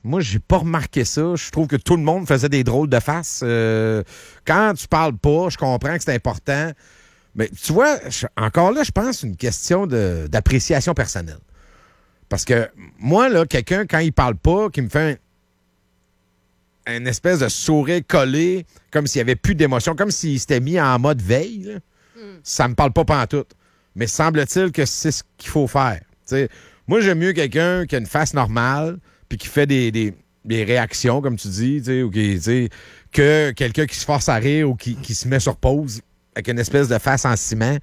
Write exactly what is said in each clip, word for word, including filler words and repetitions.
moi, j'ai pas remarqué ça. Je trouve que tout le monde faisait des drôles de faces. Euh, quand tu parles pas, je comprends que c'est important. Mais tu vois, je, encore là, je pense une question de, d'appréciation personnelle. Parce que moi, là, quelqu'un, quand il parle pas, qui me fait un, une espèce de sourire collé, comme s'il n'y avait plus d'émotion, comme s'il s'était mis en mode veille, là, mm. ça me parle pas pantoute. Mais semble-t-il que c'est ce qu'il faut faire. T'sais, moi, j'aime mieux quelqu'un qui a une face normale puis qui fait des, des, des réactions, comme tu dis, ou qui, que quelqu'un qui se force à rire ou qui, qui se met sur pause avec une espèce de face en ciment.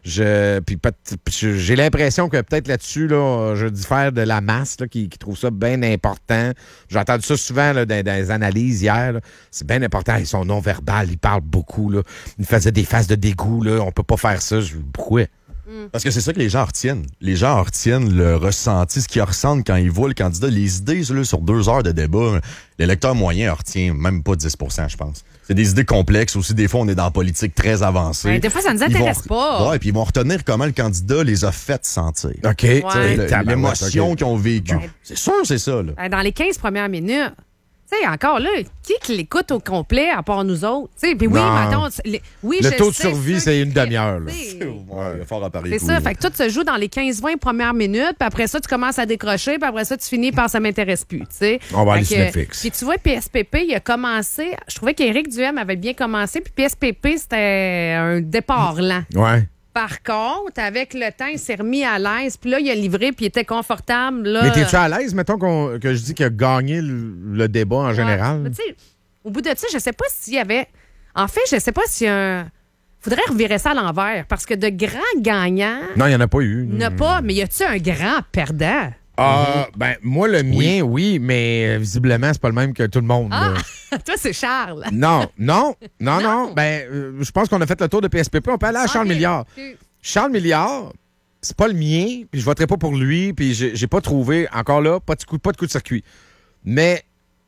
Je, puis j'ai l'impression que peut-être là-dessus, là, je diffère de la masse là, qui, qui trouve ça bien important. J'ai entendu ça souvent là, dans, dans les analyses hier. Là. C'est bien important. Ils sont non-verbal, ils parlent beaucoup. Là. Ils faisaient des faces de dégoût. Là. On peut pas faire ça. Je, pourquoi? Parce que c'est ça que les gens retiennent. Les gens retiennent le ressenti, ce qu'ils ressentent quand ils voient le candidat. Les idées là, sur deux heures de débat, l'électeur moyen retient même pas dix pour cent, je pense. C'est des idées complexes aussi. Des fois, on est dans la politique très avancée. Ouais, des fois, ça nous intéresse vont, pas. Ouais, puis ils vont retenir comment le candidat les a fait sentir. OK. Ouais. Le, l'émotion okay. qu'ils ont vécue. Bon. C'est sûr, c'est ça. Là. Dans les quinze premières minutes, tu sais, encore là, qui qui l'écoute au complet à part nous autres? Tu sais, puis oui, mettons, les, oui, le je taux de sais, survie, c'est une demi-heure. Là. C'est ouais, fort à Paris. C'est ça, fait que tout se joue dans les quinze vingt premières minutes, puis après ça, tu commences à décrocher, puis après ça, tu finis par ça m'intéresse plus, tu sais. On va aller sur Netflix. Puis tu vois, P S P P, il a commencé, je trouvais qu'Éric Duhem avait bien commencé, puis P S P P, c'était un départ lent. Ouais. Par contre, avec le temps, il s'est remis à l'aise. Puis là, il a livré, puis il était confortable. Là. Mais t'es-tu à l'aise, mettons, qu'on, que je dis qu'il a gagné le, le débat en ouais. général? Mais tu sais, au bout de ça, je sais pas s'il y avait... En fait, je sais pas s'il y a un... Faudrait revirer ça à l'envers, parce que de grands gagnants... Non, il n'y en a pas eu. Il n'y en a pas, mais y a-tu un grand perdant? Ah, mm-hmm. ben, moi, le mien, oui, oui mais visiblement, c'est pas le même que tout le monde. Ah, toi, c'est Charles. Non, non, non, non. non. Ben, euh, je pense qu'on a fait le tour de P S P P. On peut aller à Charles okay. Milliard. Okay. Charles Milliard, c'est pas le mien, puis je voterai pas pour lui, puis j'ai, j'ai pas trouvé, encore là, pas de coup, pas de coup de circuit. Mais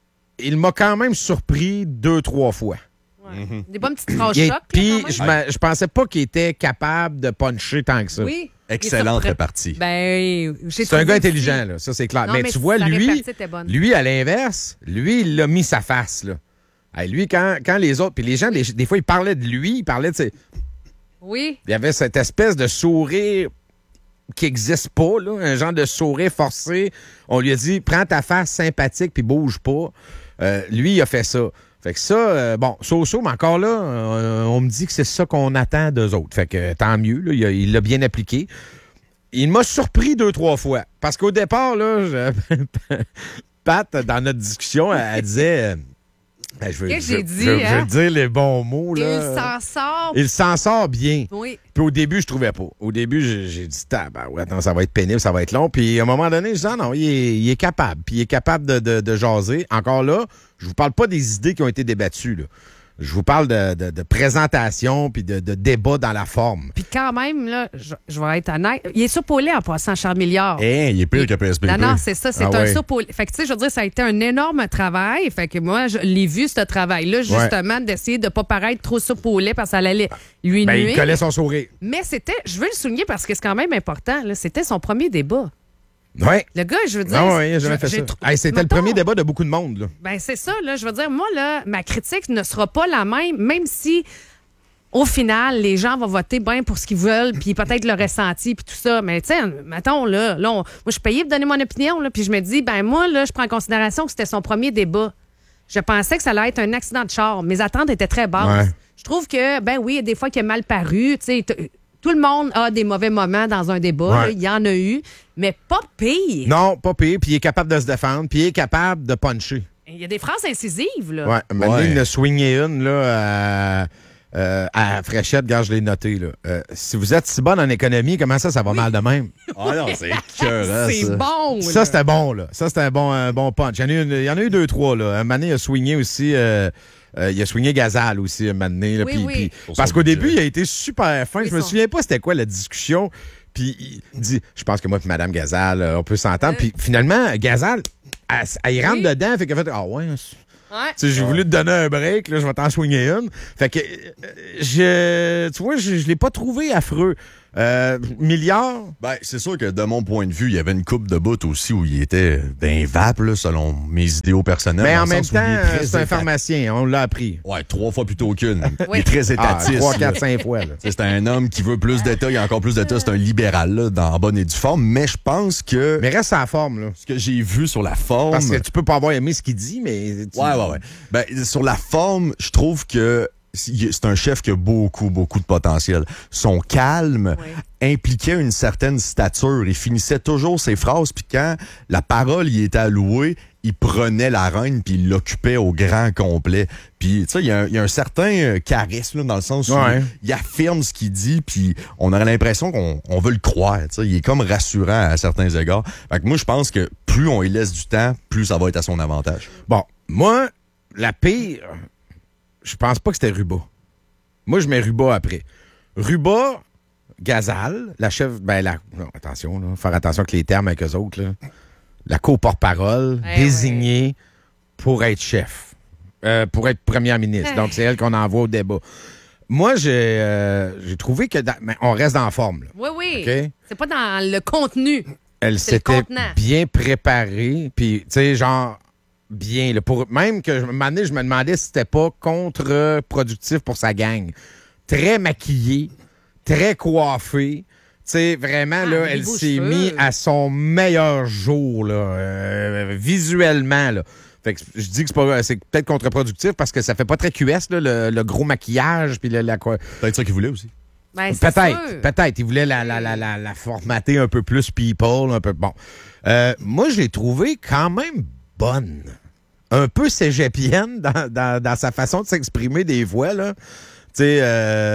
il m'a quand même surpris deux, trois fois. Ouais. Mm-hmm. Des bonnes petites phrases chocs. Puis, je, je pensais pas qu'il était capable de puncher tant que ça. Oui. Excellente répartie. Ben, c'est un gars intelligent, là, ça c'est clair. Non, mais, mais tu vois, lui, lui, à l'inverse, lui, il a mis sa face. Là. Hey, lui, quand, quand les autres, puis les gens, des, des fois, ils parlaient de lui, ils parlaient de ses... Oui. Il y avait cette espèce de sourire qui n'existe pas, là, un genre de sourire forcé. On lui a dit, prends ta face sympathique puis bouge pas. Euh, lui, il a fait ça. Fait que ça, euh, bon, so-so, mais encore là, euh, on me dit que c'est ça qu'on attend d'eux autres. Fait que euh, tant mieux, là, il, a, il l'a bien appliqué. Il m'a surpris deux, trois fois. Parce qu'au départ, là, je... Pat, dans notre discussion, elle, elle disait... Ben, je veux, Qu'est-ce que je, j'ai dit, je, hein? je veux dire les bons mots. Là. Il s'en sort. Il s'en sort bien. Oui. Puis au début, je trouvais pas. Au début, j'ai, j'ai dit, ah, ben, ouais, attends, ça va être pénible, ça va être long. Puis à un moment donné, je dis, ah, non, il est, il est capable. Puis il est capable de, de, de jaser. Encore là, je vous parle pas des idées qui ont été débattues, là. Je vous parle de, de, de présentation puis de, de débat dans la forme. Puis quand même, là, je, je vais être honnête, il est surpaulé en passant Charles Milliard. Eh, hey, il est pire il, que P S P P. Non, non, c'est ça, c'est ah, un ouais. surpaulé. Fait que, tu sais, je veux dire, ça a été un énorme travail. Fait que moi, je l'ai vu, ce travail-là, justement, ouais. d'essayer de ne pas paraître trop surpaulé parce que ça allait lui ben, nuire. Il collait son sourire. Mais c'était, je veux le souligner parce que c'est quand même important, là, c'était son premier débat. Oui. Le gars, je veux dire. Non, oui, j'ai jamais fait ça. Tr- hey, c'était Mettons, le premier débat de beaucoup de monde, là. Ben, c'est ça, là. Je veux dire, moi, là, ma critique ne sera pas la même, même si, au final, les gens vont voter bien pour ce qu'ils veulent, puis peut-être le ressenti, puis tout ça. Mais, tu sais, mettons, là, là on, moi, je suis payée pour donner mon opinion, là, puis je me dis, ben, moi, là, je prends en considération que c'était son premier débat. Je pensais que ça allait être un accident de char. Mes attentes étaient très basses. Ouais. Je trouve que, ben oui, il y a des fois qu'il a mal paru, tu sais. T- Tout le monde a des mauvais moments dans un débat. Il ouais. y en a eu, mais pas pire. Non, pas pire. Puis il est capable de se défendre. Puis il est capable de puncher. Il y a des phrases incisives, là. Ouais. Maintenant, ouais. il a swingé une, là, à, euh, à Fréchette. Regarde, je l'ai noté, là. Euh, si vous êtes si bonne en économie, comment ça, ça va oui. mal de même? Ah non, c'est écœurant, c'est ça. bon, là. Ça, c'était bon, là. Ça, c'était un bon, un bon punch. Il y en a eu, il y en a eu deux, trois, là. Un moment donné, il a swingé aussi... Euh, Euh, il a swingé Gazal aussi un moment donné. Là, oui, pis, oui. Pis, parce qu'au début, il a été super fin. Oui, je me son... souviens pas c'était quoi la discussion. Puis il dit, je pense que moi et Mme Gazal, on peut s'entendre. Euh... Puis finalement, Gazal, elle, elle, elle rentre oui. dedans. Fait qu'elle fait, ah ouais. Ouais. J'ai ouais. voulu te donner un break, là, je vais t'en swinguer une. Fait que, je, tu vois, je, je l'ai pas trouvé affreux. Euh, milliard? Ben, c'est sûr que de mon point de vue, il y avait une coupe de bout aussi où il était ben vape, là, selon mes idéaux personnels. Mais en le même sens où il est temps, très c'est un état- pharmacien, on l'a appris. Ouais, trois fois plutôt qu'une. Oui. Il est très Ah, étatiste. trois, là. quatre, cinq fois. Là. C'est un homme qui veut plus d'État, il y a encore plus d'État, c'est un libéral, là, dans la bonne et due forme. Mais je pense que Mais reste en forme, là. ce que j'ai vu sur la forme. Parce que tu peux pas avoir aimé ce qu'il dit, mais... tu- Ouais, ouais, ouais. Ben, sur la forme, je trouve que c'est un chef qui a beaucoup, beaucoup de potentiel. Son calme Ouais. impliquait une certaine stature. Il finissait toujours ses phrases, puis quand la parole y était allouée, il prenait la reine puis il l'occupait au grand complet. Puis, tu sais, il y, a un- il y a un certain euh, charisme, là, dans le sens où Ouais. il affirme ce qu'il dit, puis on aurait l'impression qu'on on veut le croire. Tu sais, il est comme rassurant à certains égards. Fait que moi, je pense que plus on y laisse du temps, plus ça va être à son avantage. Bon, moi, la pire, je pense pas que c'était Ruba. Moi, je mets Ruba après. Ruba, Gazal, la chef... Ben, la... Non, attention, là, faire attention avec les termes avec eux autres, là. La co-porte-parole, Eh désignée pour être chef, euh, pour être première ministre. Eh. Donc, c'est elle qu'on envoie au débat. Moi, j'ai euh, j'ai trouvé que... dans- mais on reste dans la forme, là. Oui, oui. OK? C'est pas dans le contenu. Elle C'est le s'était contenant. bien préparée, puis, tu sais, genre, bien. Là, pour, même que, un moment donné, je me demandais si c'était pas contre-productif pour sa gang. Très maquillée, très coiffée. Tu sais, vraiment, Ah, là, les elle beaux s'est cheveux. mise à son meilleur jour, là, euh, visuellement, là. Fait que je dis que c'est pas, c'est peut-être contre-productif parce que ça fait pas très Q S, là, le, le gros maquillage, puis le- la quoi. Peut-être ça qu'il voulait aussi. Ben, c'est Peut-être, sûr. peut-être. Il voulait la, la, la, la, la formater un peu plus people, un peu. Bon. Euh, moi, je l'ai trouvée quand même bonne. Un peu cégepienne dans, dans, dans sa façon de s'exprimer des fois, là. Tu sais,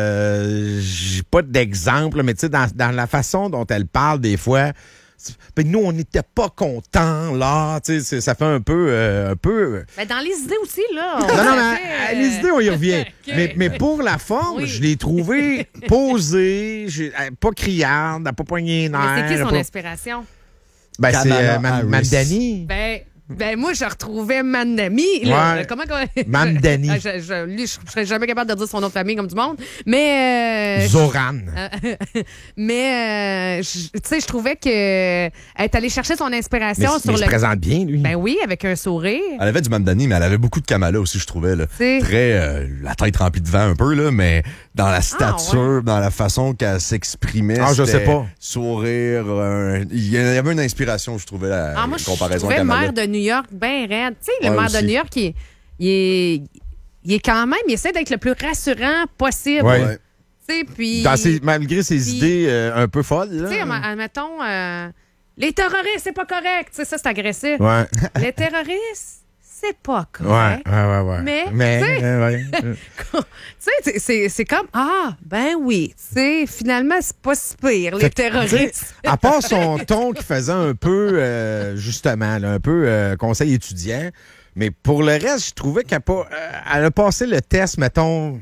euh, j'ai pas d'exemple, mais tu sais, dans, dans la façon dont elle parle des fois, ben, nous, on n'était pas contents, là. Tu sais, c'est- ça fait un peu... euh, un peu Ben, dans les idées aussi, là. on non, non, a mais fait, à euh, les idées, on y revient. OK. mais, mais pour la forme, Oui. je l'ai trouvée posée, j'ai- elle- pas criarde, elle n'a pas poigné les nerfs. Mais c'est qui elle a son pas- inspiration? Ben, c'est Kamala euh, Mam- Harris. Mamdani. Ben, ben moi, je retrouvais Mandami. Là. Ouais. Comment qu'on... Mamdani. je, je, je- lui, je, je serais jamais capable de dire son nom de famille comme du monde. Mais... euh, Zoran. Euh, mais, euh, je- tu sais, je trouvais que elle est allée chercher son Mais, inspiration mais sur il se le. présente bien, lui. Ben oui, avec un sourire. Elle avait du Mamdani, mais elle avait beaucoup de Kamala aussi, je trouvais. Là. C'est- Très euh, la tête remplie de vent un peu, là, mais dans la stature, dans la façon qu'elle s'exprimait. Ah, je c'était sais pas. Sourire. euh, Il y avait une inspiration, je trouvais, la Ah, moi, je comparaison trouvais le Kamala. maire de New York bien raide. Tu sais, le Ouais, maire aussi. de New York, il est, il est, il est quand même, il essaie d'être le plus rassurant possible. Ouais. Ouais. Tu sais, puis. Dans ses- malgré ses puis- idées euh, un peu folles, là. Tu sais, adm- admettons, euh, les terroristes, c'est pas correct. Tu sais, ça, c'est agressif. Ouais. Les terroristes, c'est pas Ouais, correct. ouais, ouais, ouais. Mais, mais tu sais- euh, ouais. Tu sais, c'est- c'est- c'est comme, ah, ben oui, tu sais, finalement, c'est pas si pire, les Fait que, tu sais, terroristes. à part son ton qui faisait un peu, euh, justement, là, un peu euh, conseil étudiant, mais pour le reste, je trouvais qu'elle a, pas, euh, elle a passé le test, mettons,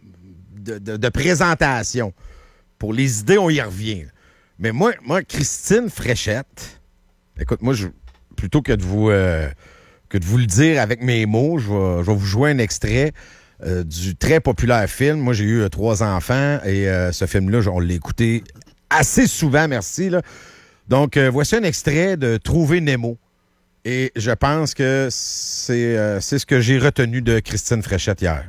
de, de- de présentation. Pour les idées, on y revient. Mais moi, moi Christine Fréchette, écoute, moi, je, plutôt que de vous euh, que de vous le dire avec mes mots, je vais, je vais vous jouer un extrait euh, du très populaire film. Moi, j'ai eu euh, trois enfants et euh, ce film-là, on l'a écouté assez souvent, merci. Là. Donc, euh, voici un extrait de Trouver Nemo. Et je pense que c'est euh, c'est ce que j'ai retenu de Christine Fréchette hier.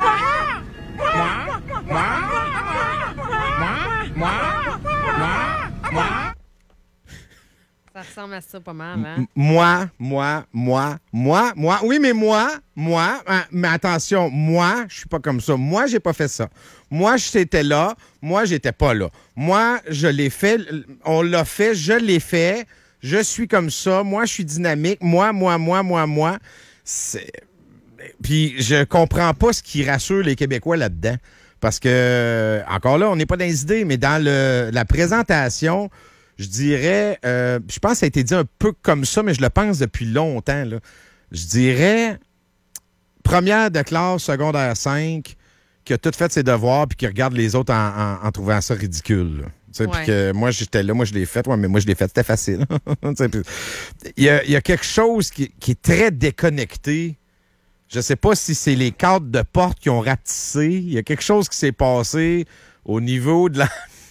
Ça ressemble à ça pas mal, hein? M- Moi, moi, moi, moi, moi. Oui, mais moi, moi, hein, mais attention, moi, je suis pas comme ça. Moi, j'ai pas fait ça. Moi, j'étais là. Moi, j'étais pas là. Moi, je l'ai fait. On l'a fait. Je l'ai fait. Je suis comme ça. Moi, je suis dynamique. Moi, moi, moi, moi, moi. C'est... Puis, je comprends pas ce qui rassure les Québécois là-dedans. Parce que, encore là, on n'est pas dans les idées, mais dans le, la présentation, je dirais, euh, je pense que ça a été dit un peu comme ça, mais je le pense depuis longtemps. Là. Je dirais, première de classe, secondaire cinq, qui a tout fait ses devoirs puis qui regarde les autres en, en- en trouvant ça ridicule. là. Tu sais, Ouais. Puis que moi, j'étais là, moi, je l'ai fait. Ouais, mais moi, je l'ai fait, c'était facile. Tu sais, puis Il y, a, il y a quelque chose qui, qui est très déconnecté. Je sais pas si c'est les cadres de porte qui ont ratissé. Il y a quelque chose qui s'est passé au niveau de la,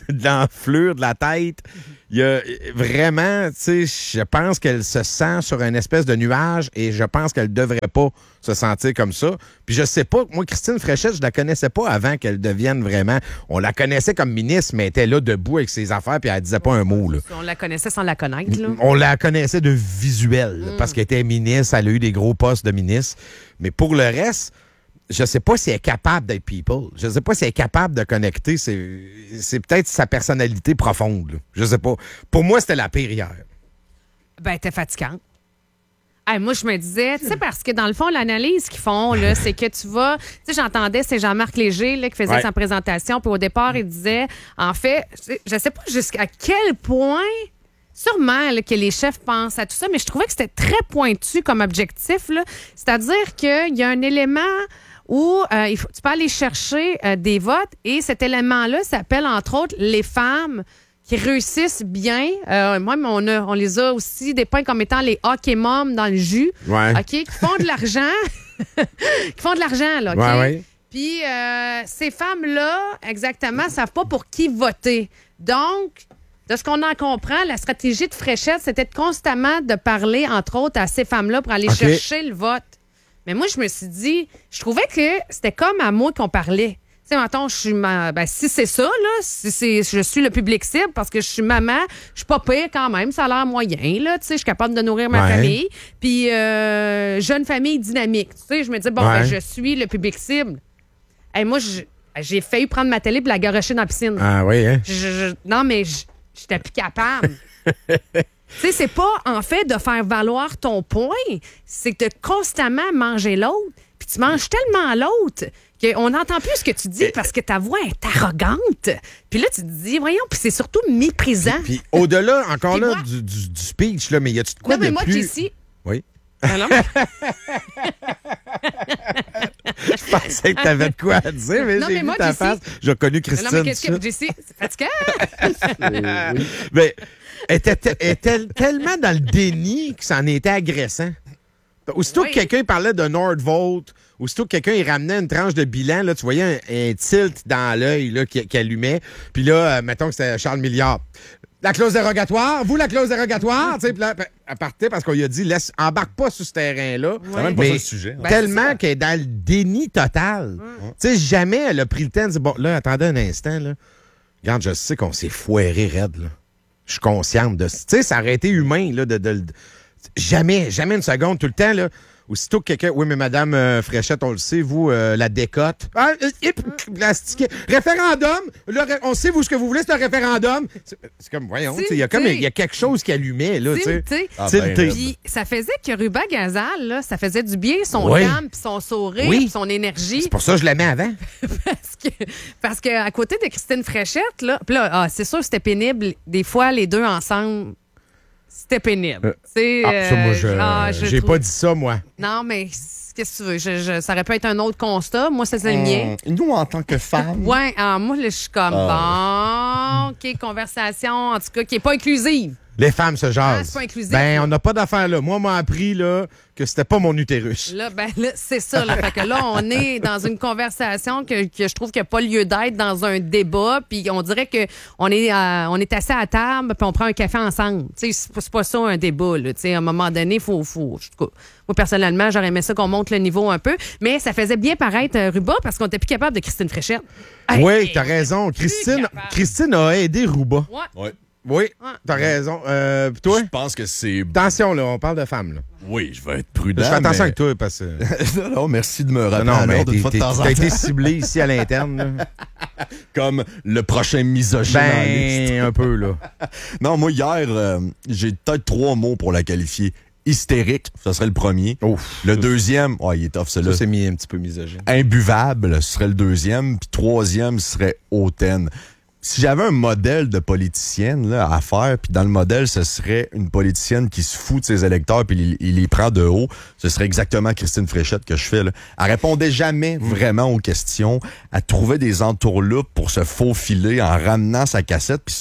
de l'enflure de la tête. Il y a vraiment, tu sais, je pense qu'elle se sent sur une espèce de nuage et je pense qu'elle devrait pas se sentir comme ça. Puis je sais pas, moi, Christine Fréchette, je la connaissais pas avant qu'elle devienne vraiment... On la connaissait comme ministre, mais elle était là debout avec ses affaires puis elle disait pas un mot, là. On la connaissait sans la connaître, là. On la connaissait de visuel, là, mm. parce qu'elle était ministre, elle a eu des gros postes de ministre. Mais pour le reste... Je sais pas si elle est capable d'être people. Je sais pas si elle est capable de connecter. C'est, c'est peut-être sa personnalité profonde. Là. Je sais pas. Pour moi, c'était la pire hier. Ben, t'es fatigante. Hey, moi, je me disais, tu sais, parce que dans le fond, l'analyse qu'ils font, là, c'est que tu vas... Tu sais, j'entendais, c'est Jean-Marc Léger là, qui faisait ouais. sa présentation, puis au départ, il disait, en fait, je sais pas jusqu'à quel point... Sûrement là, que les chefs pensent à tout ça, mais je trouvais que c'était très pointu comme objectif. Là. C'est-à-dire qu'il y a un élément où euh, il faut, tu peux aller chercher euh, des votes et cet élément-là s'appelle, entre autres, les femmes qui réussissent bien. Euh, moi, on, a, on les a aussi dépeints comme étant les hockey moms dans le jus, ouais. OK, qui font de l'argent. qui font de l'argent, là, OK? Ouais, ouais. Puis euh, ces femmes-là, exactement, ne savent pas pour qui voter. Donc... De ce qu'on en comprend, la stratégie de Fréchette, c'était de constamment de parler, entre autres, à ces femmes-là pour aller okay. chercher le vote. Mais moi, je me suis dit, je trouvais que c'était comme à moi qu'on parlait. Tu sais, mettons, je suis ma... ben, si c'est ça, là, si c'est... je suis le public cible parce que je suis maman, je suis pas pire quand même, ça a l'air moyen, là, tu sais, je suis capable de nourrir ma ouais. famille. Puis, euh, jeune famille dynamique. Tu sais, je me dis, bon, ouais. ben, je suis le public cible. Hey, moi, je... j'ai failli prendre ma télé et la garocher dans la piscine. Ah oui, hein? Je, je... Non, mais... Je... J'étais plus capable. Tu sais, c'est pas, en fait, de faire valoir ton point, c'est de constamment manger l'autre. Puis tu manges tellement l'autre qu'on n'entend plus ce que tu dis parce que ta voix est arrogante. Puis là, tu te dis, voyons, puis c'est surtout méprisant. Puis, puis au-delà, encore puis là, moi, du, du, du speech, là, mais y a-tu de quoi non, mais de moi, plus... Jessie... Oui. Ah non? Je pensais que tu avais de quoi à dire, mais non, j'ai mais vu moi, ta Jessie... face. J'ai reconnu Christine. Non, mais qu'est-ce que... Jessie, c'est fatigant. oui. Mais elle était, elle était tellement dans le déni que ça en était agressant. Aussitôt oui. que quelqu'un parlait de Nordvolt, aussitôt que quelqu'un il ramenait une tranche de bilan, là, tu voyais un, un tilt dans l'œil là, qui, qui allumait. Puis là, euh, mettons que c'était Charles Milliard. La clause dérogatoire, vous, la clause dérogatoire, tu sais, puis là, elle partait parce qu'on lui a dit, laisse, embarque pas sur ce terrain-là. Ouais. C'est même pas ça le sujet. Ben, tellement qu'elle est dans le déni total. Ouais. Tu sais, jamais elle a pris le temps de dire, bon, là, attendez un instant, là. Regarde, je sais qu'on s'est foiré raide, là. Je suis consciente de ça. Tu sais, ça aurait été humain, là, de, de, de... Jamais, jamais une seconde, tout le temps, là. Aussitôt que quelqu'un... Oui, mais Madame euh, Fréchette, on le sait, vous, euh, la décote. Ah, hip, plastiqué. Référendum. Là, on sait, vous, ce que vous voulez, c'est un référendum. C'est, c'est comme, voyons, il y a comme, il y a quelque chose qui allumait, là, tu sais. Ah, ben, puis ça faisait que Ruba Gazal, là, ça faisait du bien, son oui. calme, puis son sourire, oui. puis son énergie. C'est pour ça que je la mets avant. parce que, parce que à côté de Christine Fréchette, là, puis là, ah, c'est sûr que c'était pénible, des fois, les deux ensemble. C'était pénible. Euh, c'est, ah, ça, moi, je, ah, je j'ai trouve... pas dit ça, moi. Non, mais qu'est-ce que tu veux? Je, je, ça aurait pu être un autre constat. Moi, c'est le mmh, mien. Nous, en tant que femmes... oui, ah, moi, là, je suis comme, oh. bon, OK, conversation, en tout cas, qui n'est pas inclusive. Les femmes se jasent. Ah, c'est pas inclusif. Ben, on n'a pas d'affaire là. Moi, on m'a appris là, que c'était pas mon utérus. Là, ben, là, c'est ça. Là. Fait que là, on est dans une conversation que, que je trouve qu'il n'y a pas lieu d'être dans un débat. Puis on dirait qu'on est, euh, on est assis à table puis on prend un café ensemble. Tu sais, c'est pas ça un débat. Là. Tu sais, à un moment donné, il faut... faut moi, personnellement, j'aurais aimé ça qu'on monte le niveau un peu. Mais ça faisait bien paraître euh, Ruba parce qu'on n'était plus capable de Christine Fréchette. Hey, oui, t'as raison. Christine, Christine a aidé Ruba. Ouais. ouais. Oui, t'as raison. Euh, toi? Je pense que c'est... Attention, là, on parle de femmes, là. Oui, je vais être prudent. Je fais attention mais... avec toi, parce que... non, non, merci de me rappeler non, mais de fois de temps en temps. T'as été ciblé ici à l'interne, là. Comme le prochain misogyne ben, en liste. un peu, là. Non, moi, hier, euh, j'ai peut-être trois mots pour la qualifier. Hystérique, ça serait le premier. Ouf, le deuxième, oh, il est tough, celui-là. Ça, c'est mis un petit peu misogyne. Imbuvable, ce serait le deuxième. Puis troisième serait hautaine. Si j'avais un modèle de politicienne là, à faire, puis dans le modèle, ce serait une politicienne qui se fout de ses électeurs puis il, il les prend de haut, ce serait exactement Christine Fréchette que je fais. Là. Elle répondait jamais mmh. vraiment aux questions. Elle trouvait des entourloupes pour se faufiler en ramenant sa cassette. Puis ça,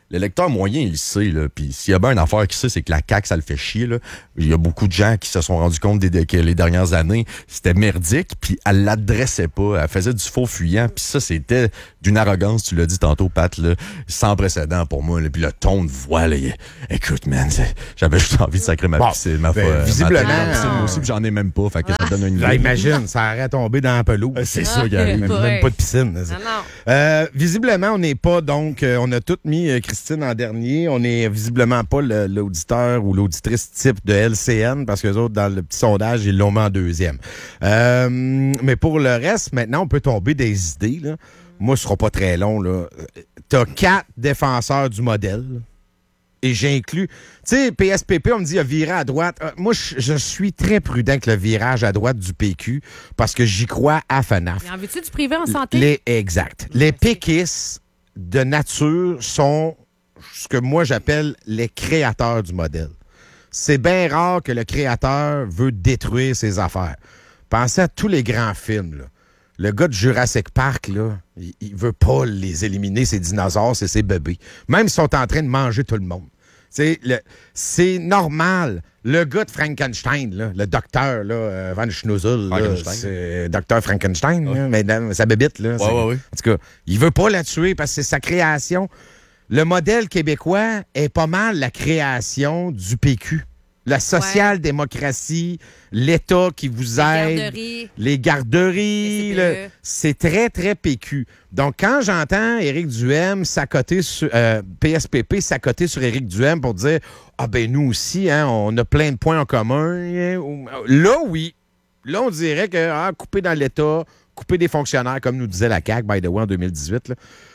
L'électeur moyen, il le sait, là. Puis s'il y a bien une affaire qui sait, c'est que la C A Q, ça le fait chier, là. Il y a beaucoup de gens qui se sont rendus compte des, que les dernières années, c'était merdique, puis elle l'adressait pas. Elle faisait du faux fuyant, puis ça, c'était d'une arrogance, tu l'as dit tantôt, Pat, là, sans précédent pour moi. Là. Puis le ton de voix, là, il... écoute, man, j'avais juste envie de sacrer ma bon, piscine, ma ben, foi. visiblement, ma piscine, moi aussi, puis j'en ai même pas, fait que ça donne une Là, idée. imagine, ça aurait tombé dans la pelouse. C'est Ah, ça qui arrive. Même, ouais. même pas de piscine. Non, non. Euh, visiblement, on n'est pas, donc, euh, on a tout mis euh, Christine en dernier. On n'est visiblement pas le- l'auditeur ou l'auditrice type de L C N parce que les autres, dans le petit sondage, ils l'ont mis en deuxième. Euh, mais pour le reste, maintenant, on peut tomber des idées. Là. Moi, ce sera pas très long. Là. T'as quatre défenseurs du modèle. Et j'inclus... Tu sais, P S P P, on me dit, il a viré à droite. Euh, moi, je, je suis très prudent avec le virage à droite du P Q parce que j'y crois à F N A F. Mais en veux-tu du privé en santé? Les, exact. Les péquistes de nature sont ce que moi j'appelle les créateurs du modèle. C'est bien rare que le créateur veut détruire ses affaires. Pensez à tous les grands films, là. Le gars de Jurassic Park, là, il, il veut pas les éliminer, ces dinosaures, c'est ses bébés. Même s'ils sont en train de manger tout le monde. C'est, le, c'est normal. Le gars de Frankenstein, là, le docteur là, euh, Van Schnuzel, là, c'est euh, docteur Frankenstein, ouais. là, mais dans sa bébite. Là, Ouais, c'est, ouais, ouais. En tout cas, il veut pas la tuer parce que c'est sa création. Le modèle québécois est pas mal la création du P Q. La social-démocratie, l'État qui vous Les aide, garderies. les garderies, Les C P E. le- c'est très, très P Q. Donc, quand j'entends Éric Duhem s'accoter sur euh, P S P P s'accoter sur Éric Duhem pour dire « Ah ben nous aussi, hein, on a plein de points en commun. » Là, oui. Là, on dirait que ah, couper dans l'État, couper des fonctionnaires, comme nous disait la C A Q, by the way, en deux mille dix-huit. Là.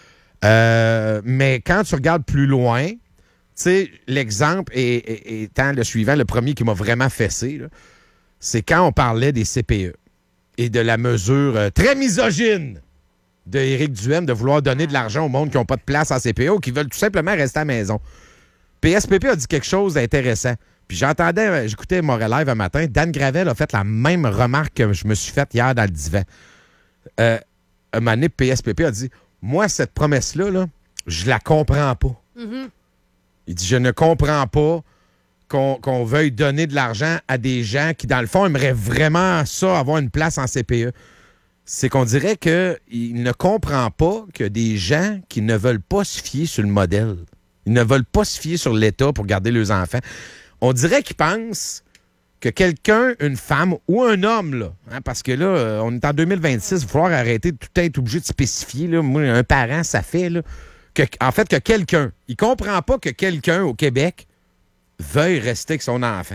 Euh, mais quand tu regardes plus loin, tu sais, l'exemple est, est- étant le suivant, le premier qui m'a vraiment fessé, là, c'est quand on parlait des C P E et de la mesure euh, très misogyne de Éric Duhem de vouloir donner de l'argent au monde qui n'ont pas de place en C P E ou qui veulent tout simplement rester à la maison. P S P P a dit quelque chose d'intéressant. Puis j'entendais, euh, j'écoutais mon live un matin, Dan Gravel a fait la même remarque que je me suis faite hier dans le divan. Euh, un moment donné, P S P P a dit « Moi, cette promesse-là, là, je la comprends pas. Mm-hmm. Il dit, je ne comprends pas qu'on qu'on veuille donner de l'argent à des gens qui, dans le fond, aimeraient vraiment ça, avoir une place en C P E. C'est qu'on dirait qu'il ne comprend pas que des gens qui ne veulent pas se fier sur le modèle, ils ne veulent pas se fier sur l'État pour garder leurs enfants. On dirait qu'ils pensent que quelqu'un, une femme ou un homme, là, hein, parce que là, euh, on est en deux mille vingt-six, il va falloir arrêter de tout être obligé de spécifier. Là. Moi, un parent, ça fait... Là, Que, en fait, que quelqu'un, il comprend pas que quelqu'un au Québec veuille rester avec son enfant.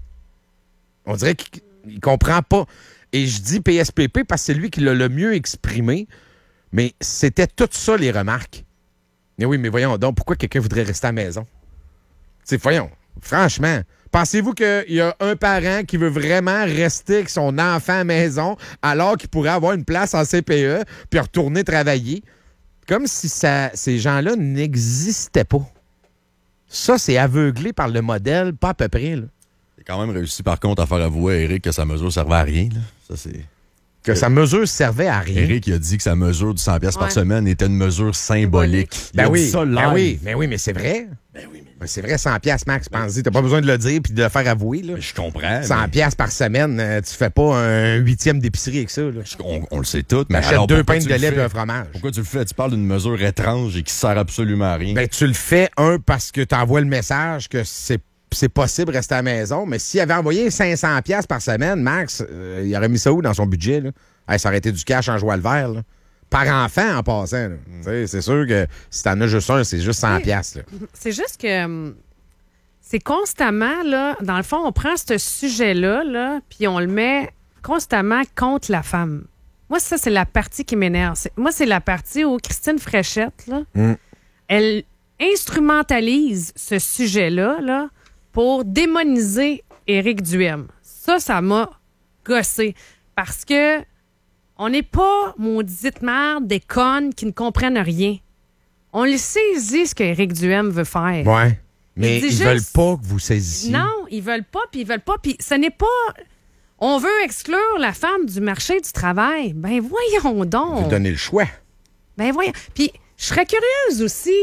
On dirait qu'il il comprend pas. Et je dis P S P P parce que c'est lui qui l'a le mieux exprimé, mais c'était tout ça les remarques. Mais oui, mais voyons donc, pourquoi quelqu'un voudrait rester à la maison? T'sais, voyons, franchement, pensez-vous qu'il y a un parent qui veut vraiment rester avec son enfant à la maison alors qu'il pourrait avoir une place en C P E puis retourner travailler? Comme si ça, ces gens-là n'existaient pas. Ça, c'est aveuglé par le modèle, pas à peu près. Là. Il a quand même réussi, par contre, à faire avouer à Éric que sa mesure servait à rien. Là. Ça, c'est... Que sa mesure servait à rien. Éric il a dit que sa mesure du cent piastres Ouais. par semaine était une mesure symbolique. Il Ben a oui, dit ça ben live. oui, ben oui, mais c'est vrai. Ben oui, mais c'est vrai, cent piastres, Max, pense-y. T'as pas besoin de le dire puis de le faire avouer. Là. Je comprends. cent mais piastres par semaine, euh, tu fais pas un huitième d'épicerie avec ça. Là. On, on le sait tout. Mais Achète alors, deux pourquoi pintes tu de le lait et fais? un fromage. Pourquoi tu le fais? Tu parles d'une mesure étrange et qui sert absolument à rien. Ben, tu le fais, un, parce que tu envoies le message que c'est c'est possible de rester à la maison, mais s'il avait envoyé cinq cents piastres par semaine, Max, euh, il aurait mis ça où dans son budget? Là? Hey, ça aurait été du cash en joie le vert. Là. Par enfant, en passant. Mm. C'est sûr que si t'en as juste un, c'est juste cent piastres. Là. C'est juste que hum, c'est constamment, là, dans le fond, on prend ce sujet-là, là, puis on le met constamment contre la femme. Moi, ça, c'est la partie qui m'énerve. C'est- Moi, c'est la partie où Christine Fréchette, là, Mm. elle instrumentalise ce sujet-là là, pour démoniser Éric Duhem. Ça, ça m'a gossé. Parce que on n'est pas, maudite merde, des connes qui ne comprennent rien. On le saisit ce qu'Éric Duhem veut faire. Ouais. Mais Il ils dit veulent juste- pas que vous saisissiez. Non, ils veulent pas, puis ils veulent pas, puis ce n'est pas... On veut exclure la femme du marché du travail. Ben voyons Vous donc. donner le choix. Ben voyons. Puis je serais curieuse aussi,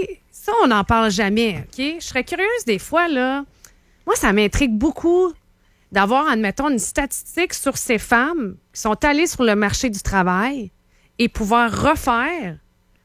Ça, on n'en parle jamais, OK? Je serais curieuse des fois, là. Moi, ça m'intrigue beaucoup d'avoir, admettons, une statistique sur ces femmes qui sont allées sur le marché du travail et pouvoir refaire,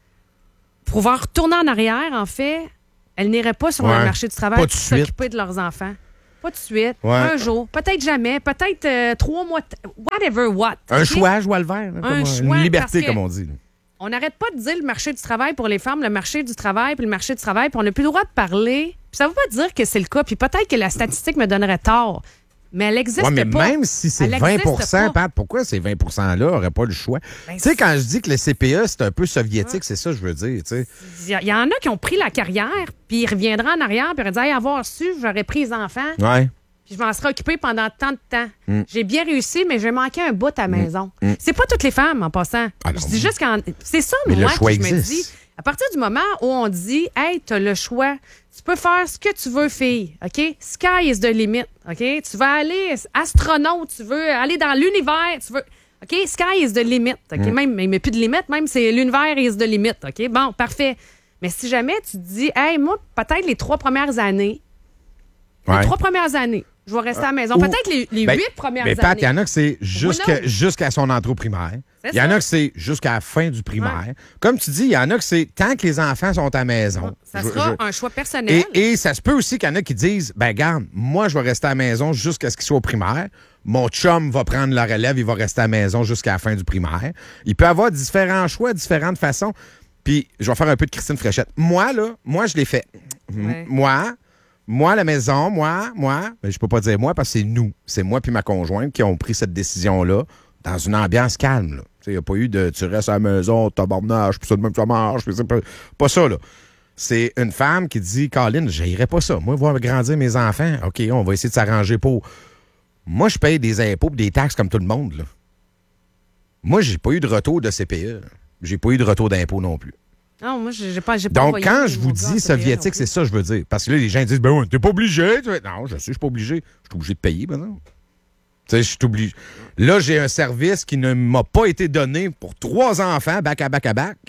pouvoir retourner en arrière, en fait, elles n'iraient pas sur Ouais. le marché du travail Pas pour tout de suite. s'occuper de leurs enfants. Pas tout de suite. Ouais. Un jour. Peut-être jamais. Peut-être euh, trois mois. T- whatever what. Un OK? choix, je vois le vert. hein, Un comme, choix, une liberté, parce que- comme on dit. là. On n'arrête pas de dire le marché du travail pour les femmes, le marché du travail, puis le marché du travail, puis on n'a plus le droit de parler. Puis ça ne veut pas dire que c'est le cas. Puis peut-être que la statistique me donnerait tort, mais elle n'existe Ouais, mais pas. même si c'est Elle vingt existe pas. Pat, pourquoi ces vingt pour cent-là n'auraient pas le choix? Ben, tu sais, quand je dis que le C P E, c'est un peu soviétique, c'est ça que je veux dire. tu sais. Il y, y en a qui ont pris la carrière, puis ils reviendraient en arrière, puis ils auraient dit hey, avoir su, j'aurais pris les enfants, Ouais. puis je m'en serais occupée pendant tant de temps. Mm. J'ai bien réussi, mais j'ai manqué un bout à la maison. C'est pas toutes les femmes, en passant. Ah non. je dis juste qu'en. C'est ça, Mais le moi, choix que je me existe. dis. À partir du moment où on dit, hey, t'as le choix, tu peux faire ce que tu veux, fille, OK? Sky is the limit, OK? Tu vas aller astronaute, tu veux aller dans l'univers, tu veux. OK? Sky is the limit, OK? Mm. Même, mais plus de limite, même c'est l'univers is the limit, OK? Bon, parfait. Mais si jamais tu te dis, hey, moi, peut-être les trois premières années, Ouais. les trois premières années, je vais rester à la maison. Ou- Peut-être les, les Ben, huit premières mais Pat, il y années. en a que c'est jusqu'à knows? jusqu'à son entrée au primaire. C'est Il y en ça. a que c'est jusqu'à la fin du primaire. Comme tu dis, il y en a que c'est tant que les enfants sont à la maison. Ça Je- sera je- un choix personnel. Et, et ça se peut aussi qu'il y en a qui disent, ben garde, moi, je vais rester à la maison jusqu'à ce qu'il soit au primaire. Mon chum va prendre la relève, il va rester à la maison jusqu'à la fin du primaire. Il peut avoir différents choix, différentes façons. Puis, je vais faire un peu de Christine Fréchette. Moi, là, moi, je l'ai fait. M- Ouais. Moi, moi, la maison, moi, moi, mais je peux pas dire moi parce que c'est nous. C'est moi puis ma conjointe qui ont pris cette décision-là dans une ambiance calme. là. Tu sais, il n'y a pas eu de tu restes à la maison, tabarnage, puis ça de même ça marche, puis c'est pas, pas ça, là. C'est une femme qui dit, Colin, j'irai pas ça. Moi, voir grandir mes enfants, OK, on va essayer de s'arranger pour. Moi, je paye des impôts et des taxes comme tout le monde, là. Moi, j'ai pas eu de retour de C P E. J'ai pas eu de retour d'impôts non plus. Non, moi, j'ai j'ai pas, j'ai pas Donc, envoyé quand mon je vous gars en dis C P E non soviétique, plus. c'est ça que je veux dire. Parce que là, les gens disent, ben ouais, t'es pas obligé. Tu fais, non, je sais, je suis pas obligé. Je suis obligé de payer, maintenant. Tu sais, je suis obligé. Là, j'ai un service qui ne m'a pas été donné pour trois enfants, back à back à back.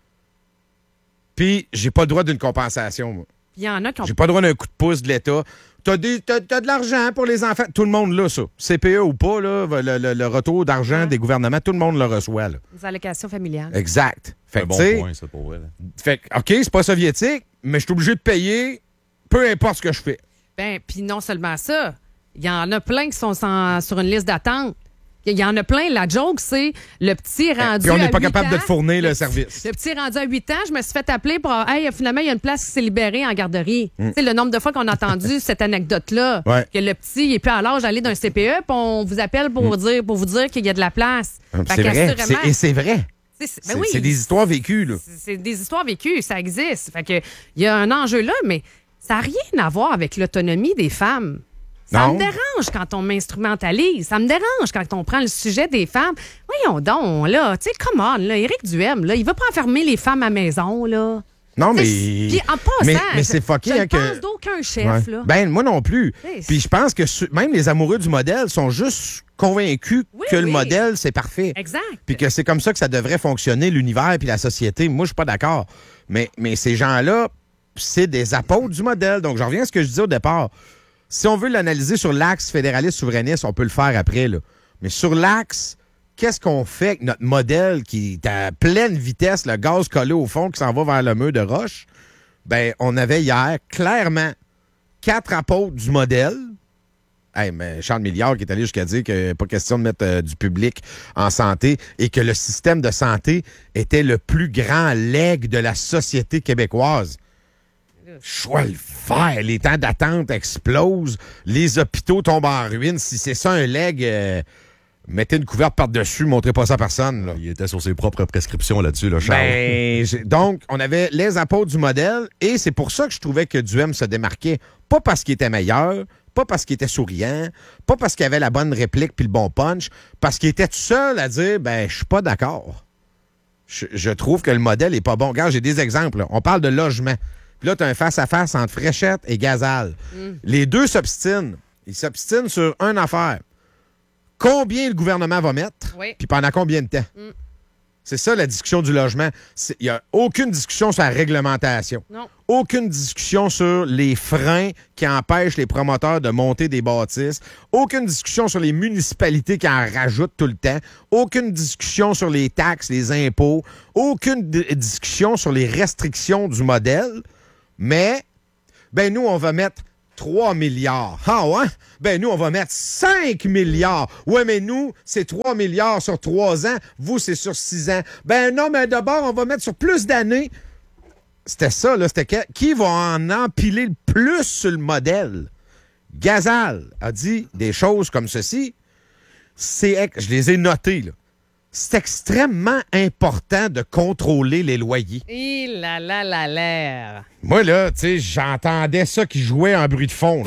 Puis, j'ai pas le droit d'une compensation, moi. Il y en a qui ont. J'ai pas le droit d'un coup de pouce de l'État. T'as, des, t'as, t'as de l'argent pour les enfants. Tout le monde l'a, ça. C P E ou pas, là, le, le- le retour d'argent Ouais. des gouvernements, tout le monde le reçoit, là. Des allocations familiales. Exact. Fait Un que, bon tu sais, point, ça, pour vrai. là. fait que, OK, c'est pas soviétique, mais je suis obligé de payer, peu importe ce que je fais. Ben, puis non seulement ça, il y en a plein qui sont sans- sur une liste d'attente. Il y en a plein. La joke, c'est le petit rendu. Puis on n'est à pas huit capable de ans, te fournir le petit- service. Le petit rendu à huit ans, je me suis fait appeler pour. Hey, finalement, il y a une place qui s'est libérée en garderie. Tu sais, le nombre de fois qu'on a entendu cette anecdote-là, Mm. Ouais. que le petit il est plus à l'âge d'aller d'un C P E, puis on vous appelle pour, dire, pour vous dire qu'il y a de la place. Fait Mm. C'est vrai. qu'assurément, C'est- et c'est vrai. tu sais, c'est- C'est ben oui, c'est des histoires vécues, là. c'est- c'est des histoires vécues, ça existe. Fait que il y a un enjeu là, mais ça n'a rien à voir avec l'autonomie des femmes. Ça Non. me dérange quand on m'instrumentalise. Ça me dérange quand on prend le sujet des femmes. Voyons donc, là, tu sais, come on, là, Éric Duhem, là, il va pas enfermer les femmes à la maison, là. Non, mais. Puis en passant, mais, mais je- c'est fucké, je hein, ne que. pense d'aucun chef, Ouais. là. Ben, moi non plus. Oui, Puis je pense que su- même les amoureux du modèle sont juste convaincus Oui, que le oui. modèle, c'est parfait. Exact. Puis que c'est comme ça que ça devrait fonctionner, l'univers puis la société. Moi, je suis pas d'accord. Mais, mais ces gens-là, c'est des apôtres du modèle. Donc, je reviens à ce que je disais au départ. Si on veut l'analyser sur l'axe fédéraliste-souverainiste, on peut le faire après, là. Mais sur l'axe, qu'est-ce qu'on fait avec notre modèle qui est à pleine vitesse, le gaz collé au fond qui s'en va vers le mur de roche? Ben, on avait hier, clairement, quatre apôtres du modèle. Hey, mais Charles Milliard qui est allé jusqu'à dire qu'il n'y a pas question de mettre euh, du public en santé et que le système de santé était le plus grand legs de la société québécoise. Choix le faire. Les temps d'attente explosent. Les hôpitaux tombent en ruine. Si c'est ça un leg, euh, mettez une couverte par-dessus, montrez pas ça à personne. Là. Il était sur ses propres prescriptions là-dessus, là, Charles. Ben, j'ai- donc, on avait les apôtres du modèle et c'est pour ça que je trouvais que Duhem se démarquait. Pas parce qu'il était meilleur, pas parce qu'il était souriant, pas parce qu'il avait la bonne réplique puis le bon punch, parce qu'il était tout seul à dire, ben, je suis pas d'accord. Je, je trouve que le modèle est pas bon. Regarde, j'ai des exemples. là. On parle de logement. Puis là, tu as un face-à-face entre Fréchette et Gazal. Les deux s'obstinent. Ils s'obstinent sur une affaire. Combien le gouvernement va mettre, Oui. puis pendant combien de temps? C'est ça, la discussion du logement. Il n'y a aucune discussion sur la réglementation. Non. Aucune discussion sur les freins qui empêchent les promoteurs de monter des bâtisses. Aucune discussion sur les municipalités qui en rajoutent tout le temps. Aucune discussion sur les taxes, les impôts. Aucune d- discussion sur les restrictions du modèle. Mais, ben nous, on va mettre trois milliards. Ah ouais? Ben nous, on va mettre cinq milliards. Ouais, mais nous, c'est trois milliards sur trois ans. Vous, c'est sur six ans. Ben non, mais d'abord, on va mettre sur plus d'années. C'était ça, là. C'était que- qui va en empiler le plus sur le modèle? Gazal a dit des choses comme ceci. C'est, ex- je les ai notées, là. C'est extrêmement important de contrôler les loyers. Et là, là, là, là. Moi, là, tu sais, j'entendais ça qui jouait en bruit de fond. là.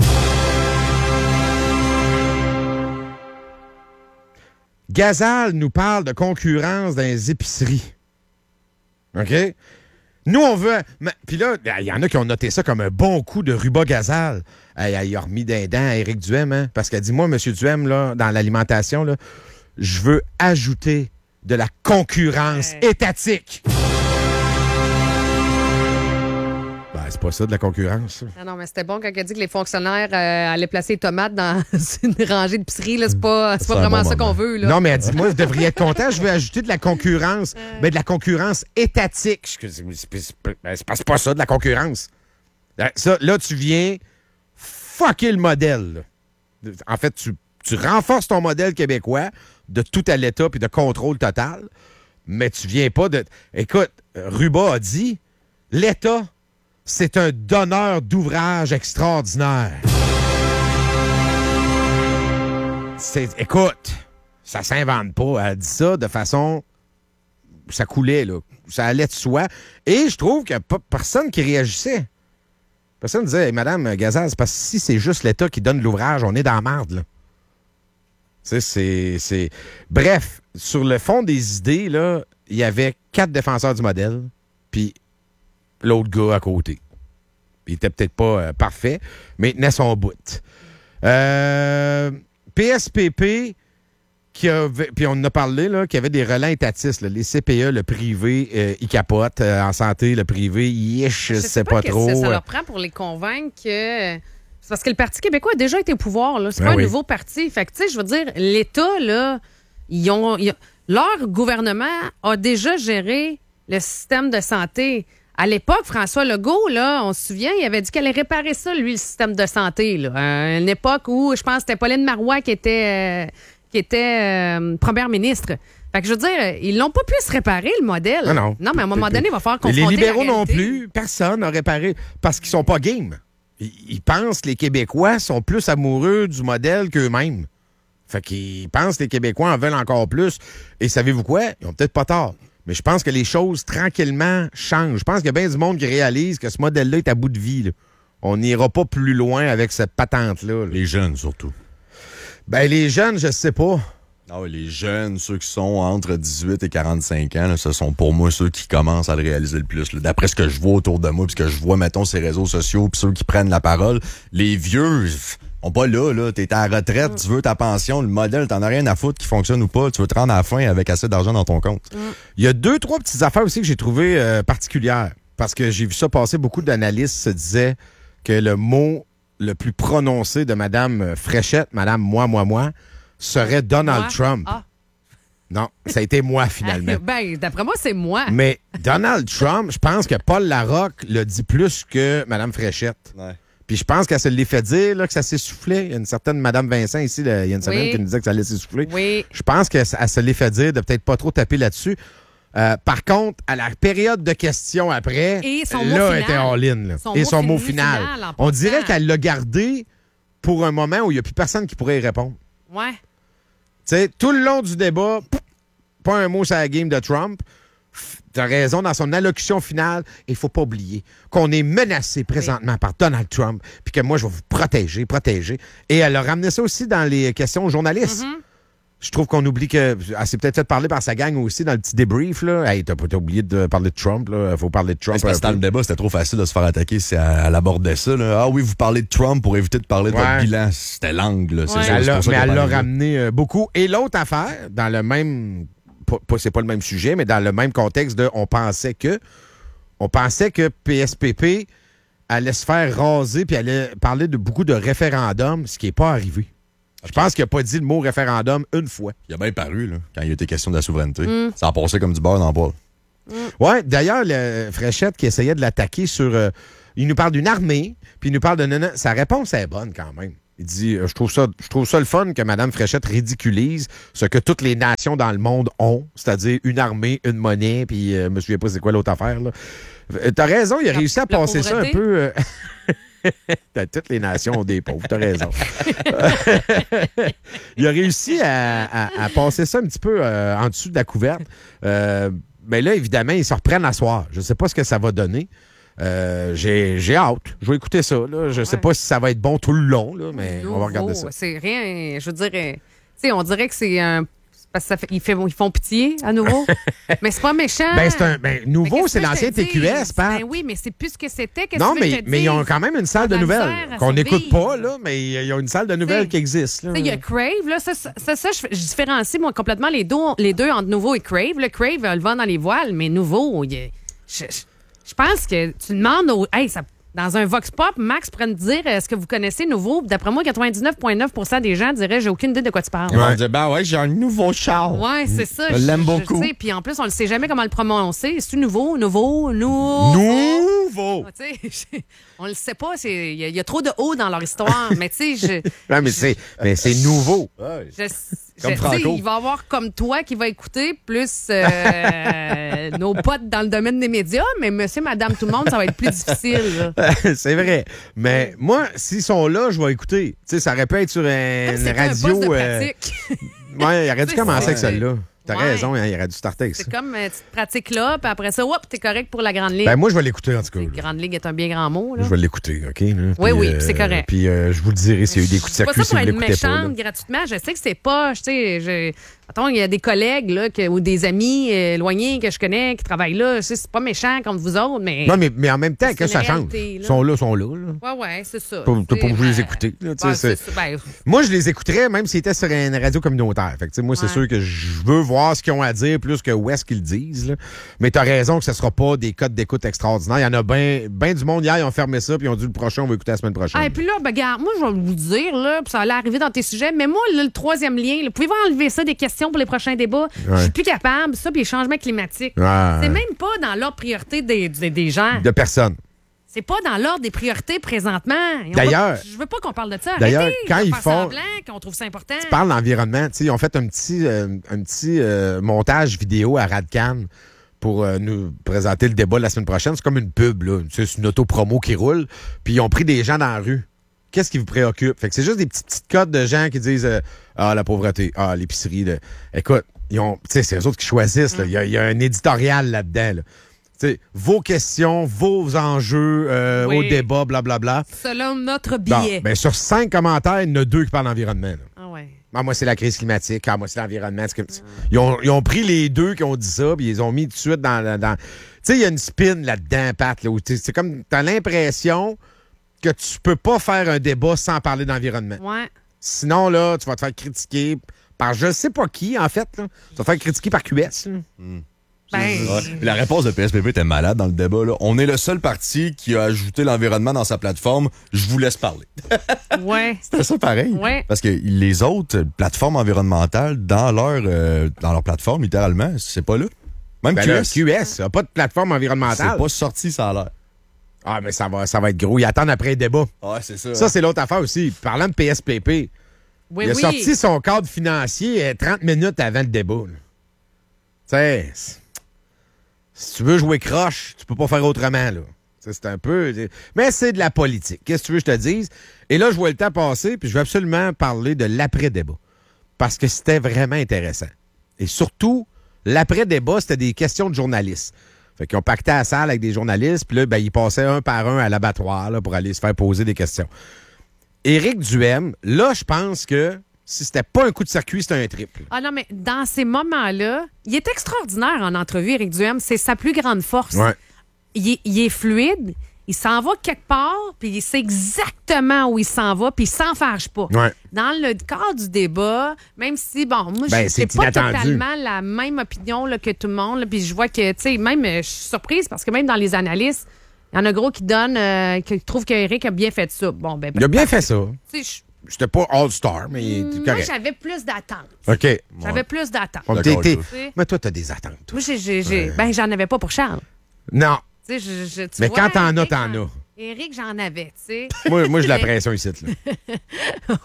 Gazal nous parle de concurrence dans les épiceries. OK? Nous, on veut... mais- Puis là, il y en a qui ont noté ça comme un bon coup de Ruba Gazal. Elle, elle a remis d'un dent à Éric Duhem, hein? Parce qu'elle dit, moi, M. Duhem, là, dans l'alimentation, là, je veux ajouter de la concurrence Ouais. étatique. Ben, c'est pas ça de la concurrence. ça. Ah non, mais c'était bon quand elle a dit que les fonctionnaires euh, allaient placer les tomates dans une rangée d'épicerie. Là, c'est pas, c'est pas C'est un vraiment bon ça moment. qu'on veut. Là. Non, mais elle dit, moi, vous devriez être content, je veux ajouter de la concurrence. Mais de la concurrence étatique. Je- C'est c'est- c'est pas- ben, c'est pas- c'est pas ça, de la concurrence. Là, ça, là, tu viens fucker le modèle. là. En fait, tu, tu renforces ton modèle québécois de tout à l'État puis de contrôle total, mais tu viens pas de... Écoute, Ruba a dit, l'État, c'est un donneur d'ouvrages extraordinaire. C'est, écoute, ça s'invente pas. Elle dit ça de façon... Ça coulait, là. Ça allait de soi. Et je trouve qu'il n'y a pas personne qui réagissait. Personne disait, hey, Madame Gazal, c'est parce que si c'est juste l'État qui donne l'ouvrage, on est dans la marde, là. Tu sais, c'est, c'est... Bref, sur le fond des idées, là, il y avait quatre défenseurs du modèle, puis l'autre gars à côté. Il était peut-être pas euh, parfait, mais il tenait son bout. Euh, P S P P, qui avait, puis on en a parlé, là, qui avait des relents étatistes. Là, les C P E, le privé, euh, ils capotent. Euh, en santé, le privé, yish, je sais pas, qu'est-ce trop. que ça euh. leur prend pour les convaincre que... C'est parce que le Parti québécois a déjà été au pouvoir. Là. C'est Ben pas oui. un nouveau parti. Fait que, tu sais, je veux dire, l'État, là, ils ont, ils ont- leur gouvernement a déjà géré le système de santé. À l'époque, François Legault, là, on se souvient, il avait dit qu'elle allait réparer ça, lui, le système de santé. Là. À une époque où, je pense, c'était Pauline Marois qui était, euh, qui était euh, première ministre. Fait que je veux dire, ils l'ont pas pu se réparer, le modèle. Ah non. Non, mais à un moment donné, il va falloir Et confronter les libéraux la non réalité. plus, personne n'a réparé, parce qu'ils sont pas game. Ils, ils pensent que les Québécois sont plus amoureux du modèle qu'eux-mêmes. Fait qu'ils pensent que les Québécois en veulent encore plus. Et savez-vous quoi? Ils ont peut-être pas tort. Mais je pense que les choses, tranquillement, changent. Je pense qu'il y a bien du monde qui réalise que ce modèle-là est à bout de vie. là. On n'ira pas plus loin avec cette patente-là. là. Les jeunes, surtout. Ben, les jeunes, je sais pas. Ah oui, les jeunes, ceux qui sont entre dix-huit et quarante-cinq ans, là, ce sont pour moi ceux qui commencent à le réaliser le plus. là. D'après ce que je vois autour de moi, puis ce que je vois, mettons, ces réseaux sociaux, puis ceux qui prennent la parole, les vieux, pff, on pas là, là. T'es à la retraite, tu veux ta pension, le modèle, t'en as rien à foutre qui fonctionne ou pas. Tu veux te rendre à la fin avec assez d'argent dans ton compte. Il y a deux, trois petites affaires aussi que j'ai trouvées euh, particulières. Parce que j'ai vu ça passer, beaucoup d'analystes se disaient que le mot le plus prononcé de Mme Fréchette, Mme Moi, Moi, Moi, serait Donald Moi? Trump. Ah. Non, ça a été moi finalement. Ben, d'après moi, c'est moi. Mais Donald Trump, je pense que Paul Larocque le dit plus que Mme Fréchette. Ouais. Puis je pense qu'elle se l'est fait dire là, que ça s'essoufflait. Il y a une certaine Mme Vincent ici, là, il y a une semaine, Oui. qui nous disait que ça allait s'essouffler. Oui. Je pense qu'elle elle se l'est fait dire de peut-être pas trop taper là-dessus. Euh, par contre, à la période de questions après, Et son mot là, final. elle était all-in. là. Son Et mot son mot fini final. final, en On passant. dirait qu'elle l'a gardé pour un moment où il n'y a plus personne qui pourrait y répondre. Ouais. Tu sais, tout le long du débat, pff, pas un mot sur la game de Trump. F- T'as raison, dans son allocution finale, il faut pas oublier qu'on est menacé présentement par Donald Trump, puis que moi, je vais vous protéger, protéger. Et elle a ramené ça aussi dans les questions aux journalistes. Mm-hmm. Je trouve qu'on oublie que... Elle s'est peut-être fait parler par sa gang aussi dans le petit débrief. Là. Hey, t'as pas t'as oublié de parler de Trump. Il faut parler de Trump. Mais c'est parce un que dans peu. le débat, c'était trop facile de se faire attaquer si elle, elle abordait ça. Là. Ah oui, vous parlez de Trump pour éviter de parler de Ouais. votre bilan. C'était l'angle. là. C'est Ouais. ça, Elle c'est l'a- pour ça mais qu'elle elle l'a parlait. ramené euh, beaucoup. Et l'autre affaire, dans le même pas, pas- c'est pas le même sujet, mais dans le même contexte de on pensait que on pensait que P S P P allait se faire raser puis allait parler de beaucoup de référendums, ce qui n'est pas arrivé. Je pense qu'il n'a pas dit le mot référendum une fois. Il a bien paru, là, quand il était question de la souveraineté. Mm. Ça a passé comme du beurre dans le bol. Mm. Oui, d'ailleurs, le Fréchette qui essayait de l'attaquer sur... Euh, il nous parle d'une armée, puis il nous parle de... Non, non, sa réponse est bonne quand même. Il dit, euh, je trouve ça, je trouve ça le fun que Mme Fréchette ridiculise ce que toutes les nations dans le monde ont, c'est-à-dire une armée, une monnaie, puis euh, je me souviens pas c'est quoi l'autre affaire, là. T'as raison, il a réussi à passer ça un peu... Euh, toutes les nations ont des pauvres, t'as raison. Il a réussi à, à, à passer ça un petit peu euh, en dessous de la couverte. Euh, mais là, évidemment, ils se reprennent à soir. Je ne sais pas ce que ça va donner. Euh, j'ai, j'ai hâte. Je vais écouter ça. Là. Je ne sais ouais. pas si ça va être bon tout le long, là, mais Nouveau, on va regarder ça. C'est rien, je veux dire, tu sais, on dirait que c'est un... Parce que ça fait, ils, fait, ils font pitié à nouveau. Mais c'est pas méchant. Ben, c'est un, ben, nouveau, mais c'est l'ancien T Q S, Pat. Ben oui, mais c'est plus ce que c'était. Que non, tu mais, mais ils ont quand même une salle de nouvelles qu'on n'écoute pas, là, mais ils ont une salle de nouvelles t'sais, qui existe. Il y a Crave, là, ça, ça, ça, ça je, je différencie moi, complètement les deux, les deux entre Nouveau et Crave. Le Crave, le vent dans les voiles, mais Nouveau, il, je, je, je pense que tu demandes au... Hey, ça, dans un Vox Pop, Max pourrait me dire est-ce que vous connaissez Nouveau? D'après moi, quatre-vingt-dix-neuf virgule neuf pour cent des gens diraient j'ai aucune idée de quoi tu parles. Ils vont dire ben ouais, j'ai un nouveau char. Ouais, c'est ça. Je l'aime beaucoup. Puis en plus, on ne sait jamais comment le prononcer. C'est-tu nouveau, nouveau, nouveau? Nouveau! On le sait pas. Il y, y a trop de O dans leur histoire. Mais tu sais, je. Non, mais c'est, mais c'est nouveau. Je, comme je, Franco. Il va y avoir comme toi qui va écouter, plus euh, nos potes dans le domaine des médias, mais monsieur, madame, tout le monde, ça va être plus difficile. C'est vrai. Mais moi, s'ils sont là, je vais écouter. Tu sais, ça aurait pu être sur un, une radio. Un poste de euh... pratique. Ouais, il aurait dû commencer avec celle-là. T'as ouais. raison, hein, il aurait dû starter avec ça. C'est comme euh, tu te pratiques là, puis après ça, hop, t'es correct pour la Grande Ligue. Ben moi, je vais l'écouter, en tout cas. La Grande Ligue est un bien grand mot. Là. Je vais l'écouter, OK? Là. Oui, puis, oui, euh, c'est correct. Puis euh, je vous le dirai s'il y a eu des coups de circuit pas ça si pour vous être l'écoutez pas. méchante gratuitement. Je sais que c'est pas, je sais, je... Attends, il y a des collègues là, que, ou des amis euh, éloignés que je connais qui travaillent là. C'est, c'est pas méchant contre vous autres, mais... Non, mais, mais en même temps, que ça change. Réalité, Ils sont là, ils sont là. là. Ouais, ouais, c'est ça. Pas, t'as pas obligé de les ben, écouter. Là, ouais, c'est, c'est ça, ben, moi, je les écouterais même s'ils étaient sur une radio communautaire. Fait que, moi, c'est ouais. sûr que je veux voir ce qu'ils ont à dire plus que où est-ce qu'ils le disent. Là. Mais t'as raison que ce ne sera pas des codes d'écoute extraordinaires. Il y en a bien ben du monde hier, ils ont fermé ça puis ils ont dit le prochain, on va écouter la semaine prochaine. Ah, et puis là, ben, regarde, moi, je vais vous dire, là, puis ça allait arriver dans tes sujets, mais moi, là, le troisième lien, là, pouvez-vous enlever ça des questions pour les prochains débats? Ouais. Je suis plus capable, ça, puis les changements climatiques. Ouais. C'est même pas dans l'ordre priorité des, des, des gens. De personne. C'est pas dans l'ordre des priorités présentement. Et on D'ailleurs- va- je veux pas qu'on parle de ça. d'ailleurs, Arrêtez quand de ils faire font- semblant qu'on trouve ça important. Tu parles d'environnement. Ils ont fait un petit, euh, un petit euh, montage vidéo à Radcan pour euh, nous présenter le débat la semaine prochaine. C'est comme une pub, là. C'est une auto-promo qui roule. Puis ils ont pris des gens dans la rue. Qu'est-ce qui vous préoccupe? Fait que c'est juste des petites, petites codes de gens qui disent euh, Ah, la pauvreté, ah, l'épicerie. De... Écoute, ils ont, c'est eux autres qui choisissent. Il y, y a un éditorial là-dedans. Là. T'sais, vos questions, vos enjeux euh, Oui. au débat, blablabla. Selon notre Bon, billet. ben, sur cinq commentaires, il y en a deux qui parlent d'environnement. là. Ah ouais. Ah, moi, c'est la crise climatique. Ah, moi, c'est l'environnement. C'est que- ils, ont, ils ont pris les deux qui ont dit ça, puis ils les ont mis tout de suite dans... dans, dans... Tu sais, il y a une spin là-dedans, Pat. Là, où t'sais, c'est comme... T'as l'impression que tu peux pas faire un débat sans parler d'environnement. Ouais. Sinon, là, tu vas te faire critiquer par je sais pas qui, en fait. Là. Tu vas te faire critiquer par Q S. Là. Ben, Ouais. Puis la réponse de P S P P était malade dans le débat. Là. On est le seul parti qui a ajouté l'environnement dans sa plateforme. Je vous laisse parler. ouais. C'était ça pareil. Ouais. Parce que les autres plateformes environnementales, dans leur, euh, dans leur plateforme, littéralement, c'est pas là. Même Ben Q S. là, Q S, n'a pas de plateforme environnementale. C'est pas sorti, ça a l'air. Ah, mais ça va, ça va être gros. Ils attendent après le débat. Ouais, c'est ça. Ça, c'est l'autre affaire aussi. Parlant de P S P P, Oui, il a oui. sorti son cadre financier euh, trente minutes avant le débat. Tu sais, si tu veux jouer croche, tu peux pas faire autrement. Là. T'sais, c'est un peu... Mais c'est de la politique. Qu'est-ce que tu veux que je te dise? Et là, je vois le temps passer, puis je vais absolument parler de l'après-débat. Parce que c'était vraiment intéressant. Et surtout, l'après-débat, c'était des questions de journalistes. Fait qu'ils ont pacté à la salle avec des journalistes, puis là, ben, ils passaient un par un à l'abattoir là, pour aller se faire poser des questions. Éric Duhem, là, je pense que si c'était pas un coup de circuit, c'était un triple. Ah non, mais dans ces moments-là, il est extraordinaire en entrevue, Éric Duhem. C'est sa plus grande force. Ouais. Il est, il est fluide, il s'en va quelque part, puis il sait exactement où il s'en va, puis il s'en fâche pas. Ouais. Dans le cadre du débat, même si, bon, moi, Ben, je c'est n'ai pas inattendu. totalement la même opinion là, que tout le monde, là, puis je vois que, tu sais, même, euh, je suis surprise parce que même dans les analystes, il y en a gros qui donnent, euh, qui trouvent qu'Éric a bien fait ça. Bon, ben, Il a bien fait ça. tu sais, J'étais pas all-star, mais il est je- moi, correct. j'avais plus d'attentes. OK. J'avais plus d'attentes. Bon, D'accord, t'es- t'es- toi. Mais toi, t'as des attentes. toi. Moi, j'ai, j'ai, j'ai- ben, j'en avais pas pour Charles. Non. Tu sais, je- je- tu Mais vois, quand t'en as, Éric, t'en j'en- as. Éric, j'en avais, tu sais. Moi, moi j'ai la pression ici. Là.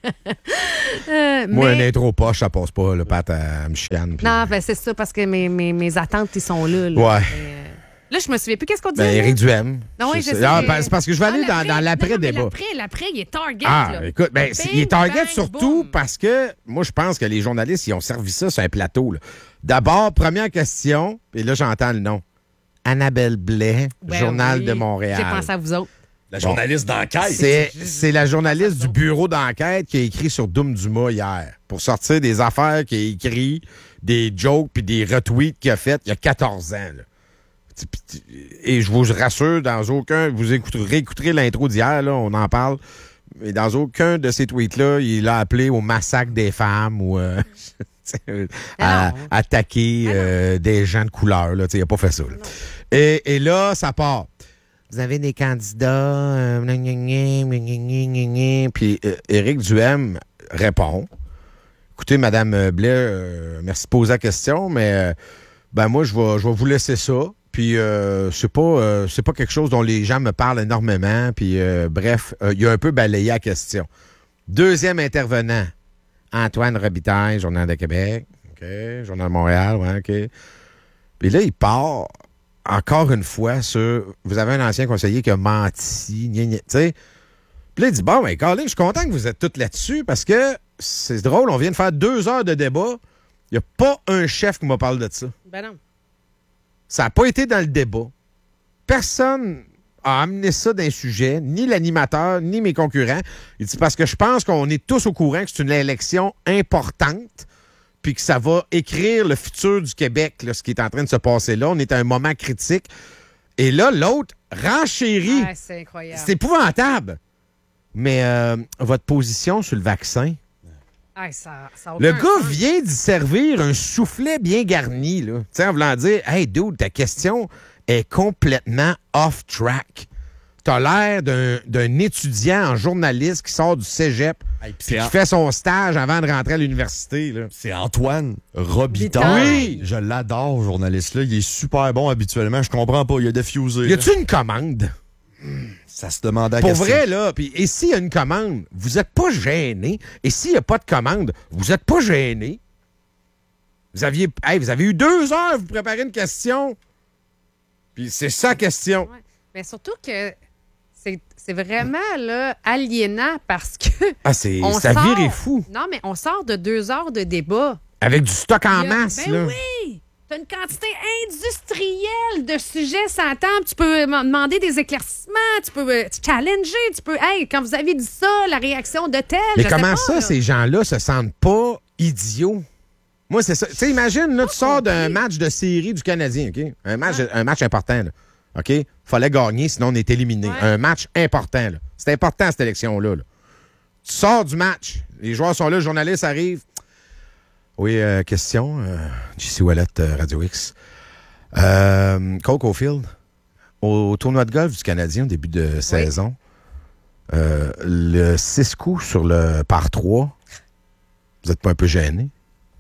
Euh, Moi, mais- une intro poche, ça passe pas. Le Pat, elle me chienne. puis- Non, ben c'est ça, parce que mes, mes, mes attentes, ils sont là. là. Ouais. Mais, euh, là, je me souviens plus. Qu'est-ce qu'on disait? Ben, là? Éric Duhem. Non, oui, je sais. Ah, mais- ben, c'est parce que je vais Ah, aller dans, l'après- dans non, non, mais l'après-débat. L'après, l'après, il est target. Ah, là. écoute, ben, c'est- il est Bing, target bang, surtout boom. parce que moi, je pense que les journalistes, ils ont servi ça sur un plateau. là. D'abord, première question, et là, j'entends le nom. Annabelle Blais, Ben Journal oui. de Montréal. J'ai pensé à vous autres. La journaliste d'enquête. C'est, c'est la journaliste du bureau d'enquête qui a écrit sur Doom Dumas hier pour sortir des affaires qu'il a écrit, des jokes puis des retweets qu'il a fait il y a quatorze ans. là. Et je vous rassure, dans aucun, vous écouterez, réécouterez l'intro d'hier, là, on en parle, mais dans aucun de ces tweets-là, il a appelé au massacre des femmes ou euh, à non. attaquer euh, des gens de couleur. Là, il n'a pas fait ça. là. Et, et là, ça part. Vous avez des candidats, euh, gna, gna, gna, gna, gna, gna, gna. Puis euh, Éric Duhem répond. Écoutez, Madame Blais, euh, merci de poser la question, mais euh, ben moi, je vais, je vais vous laisser ça. Puis euh, c'est pas, euh, c'est pas quelque chose dont les gens me parlent énormément. Puis euh, bref, euh, il a un peu balayé la question. Deuxième intervenant, Antoine Robitaille, Journal de Québec. OK. Journal de Montréal, ouais, OK. Puis là, il part encore une fois sur vous avez un ancien conseiller qui a menti, gna, gna, tu sais. Puis là, il dit bon, ben, Colin, je suis content que vous êtes tous là-dessus parce que c'est drôle, on vient de faire deux heures de débat. Il n'y a pas un chef qui m'a parlé de ça. Ben non. Ça n'a pas été dans le débat. Personne a amené ça d'un sujet, ni l'animateur, ni mes concurrents. Il dit parce que je pense qu'on est tous au courant que c'est une élection importante puis que ça va écrire le futur du Québec, là, ce qui est en train de se passer là. On est à un moment critique. Et là, l'autre renchérit. Ah, c'est incroyable. C'est épouvantable. Mais euh, votre position sur le vaccin, Ah, ça, ça a le aucun gars sens. vient d'y servir un soufflet bien garni, là. Tu sais, en voulant dire, hey, dude, ta question est complètement off-track. T'as l'air d'un, d'un étudiant en journaliste qui sort du cégep, Hey, puis puis c'est qui An- fait son stage avant de rentrer à l'université, là. C'est Antoine Robitaille. Oui. Je l'adore, ce journaliste-là. Il est super bon habituellement. Je comprends pas. Il a défusé. Y a-tu une commande? Ça se demandait à Pour question. vrai, là, puis et s'il y a une commande, vous êtes pas gêné. Et s'il n'y a pas de commande, vous êtes pas gêné. Vous aviez, hey, vous avez eu deux heures à vous préparer une question. Puis c'est ça la question. Ouais. Mais surtout que c'est, c'est vraiment là, aliénant parce que. Ah, c'est, on ça sort- virait fou. Non, mais on sort de deux heures de débat. Avec du stock en Il y a- masse, ben là. oui! T'as une quantité industrielle de sujets sans table. Tu peux m'en demander des éclaircissements, tu peux euh, te challenger, tu peux. Hey, quand vous avez dit ça, la réaction de tel. Mais je sais comment pas, ça, là. ces gens-là se sentent pas idiots? Moi, c'est ça. Tu sais, imagine, là, tu sors d'un match de série du Canadien, OK? Un match, un match important, là. OK? Fallait gagner, sinon on est éliminé. Ouais. Un match important, là. C'est important, cette élection-là, là. Tu sors du match. Les joueurs sont là, le journaliste arrive. Oui, euh, question. Euh, J C Wallet, euh, Radio X. Euh, Cole Caulfield, au, au tournoi de golf du Canadien, au début de saison, euh, le six coups sur le par trois, vous n'êtes pas un peu gêné?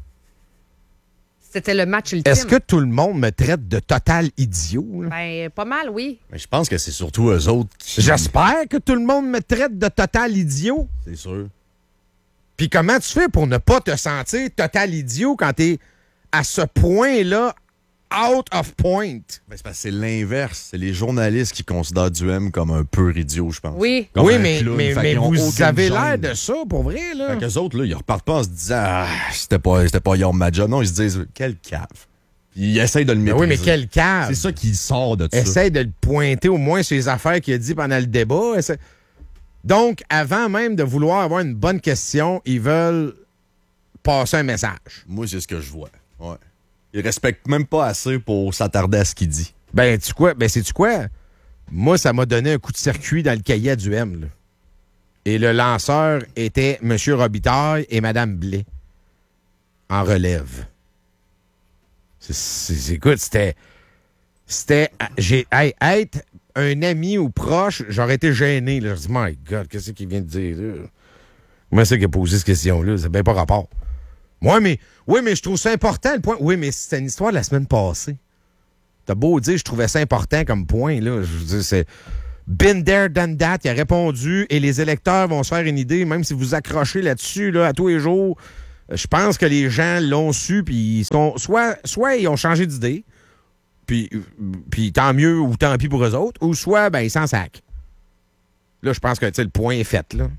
C'était le match ultime. Est-ce que tout le monde me traite de total idiot? là? Ben, pas mal, oui. Mais je pense que c'est surtout eux autres qui. J'espère que tout le monde me traite de total idiot. C'est sûr. Puis comment tu fais pour ne pas te sentir total idiot quand t'es à ce point-là out of point? Ben, c'est parce que c'est l'inverse. C'est les journalistes qui considèrent Duhem comme un pur idiot, je pense. Oui. Comme oui, un mais, clown. mais, Fait mais qu'ils ont vous aucune avez gêne. l'air de ça, pour vrai, là. Fait qu'eux autres, là, ils repartent pas en se disant ah, c'était pas, c'était pas Yorm ma job. Non, ils se disent quel cave. Puis ils essayent de le Ben mépriser. oui, mais quel cave. C'est ça qui sort de ça. Essaye de le pointer au moins sur les affaires qu'il a dit pendant le débat. Essaie- Donc, avant même de vouloir avoir une bonne question, ils veulent passer un message. Moi, c'est ce que je vois. Ouais. Ils respectent même pas assez pour s'attarder à ce qu'il dit. Ben, tu quoi? Ben, sais-tu quoi? Moi, ça m'a donné un coup de circuit dans le cahier du M. Là. Et le lanceur était M. Robitaille et Mme Blais. En relève. C'est, c'est, écoute, c'était... C'était... J'ai, hey, être un ami ou proche, j'aurais été gêné. Là. Je dis, my God, qu'est-ce qu'il vient de dire? Là? Moi, c'est qui a posé cette question-là. C'est bien pas rapport. Ouais, mais, oui, mais je trouve ça important, le point. Oui, mais c'était une histoire de la semaine passée. T'as beau dire, je trouvais ça important comme point, là. Je veux dire, c'est... Been there, done that. Il a répondu et les électeurs vont se faire une idée, même si vous accrochez là-dessus là, à tous les jours. Je pense que les gens l'ont su, puis ils sont, soit, soit ils ont changé d'idée, puis, puis tant mieux ou tant pis pour eux autres, ou soit ben, ils s'en sacent. Là, je pense que le point est fait. Là.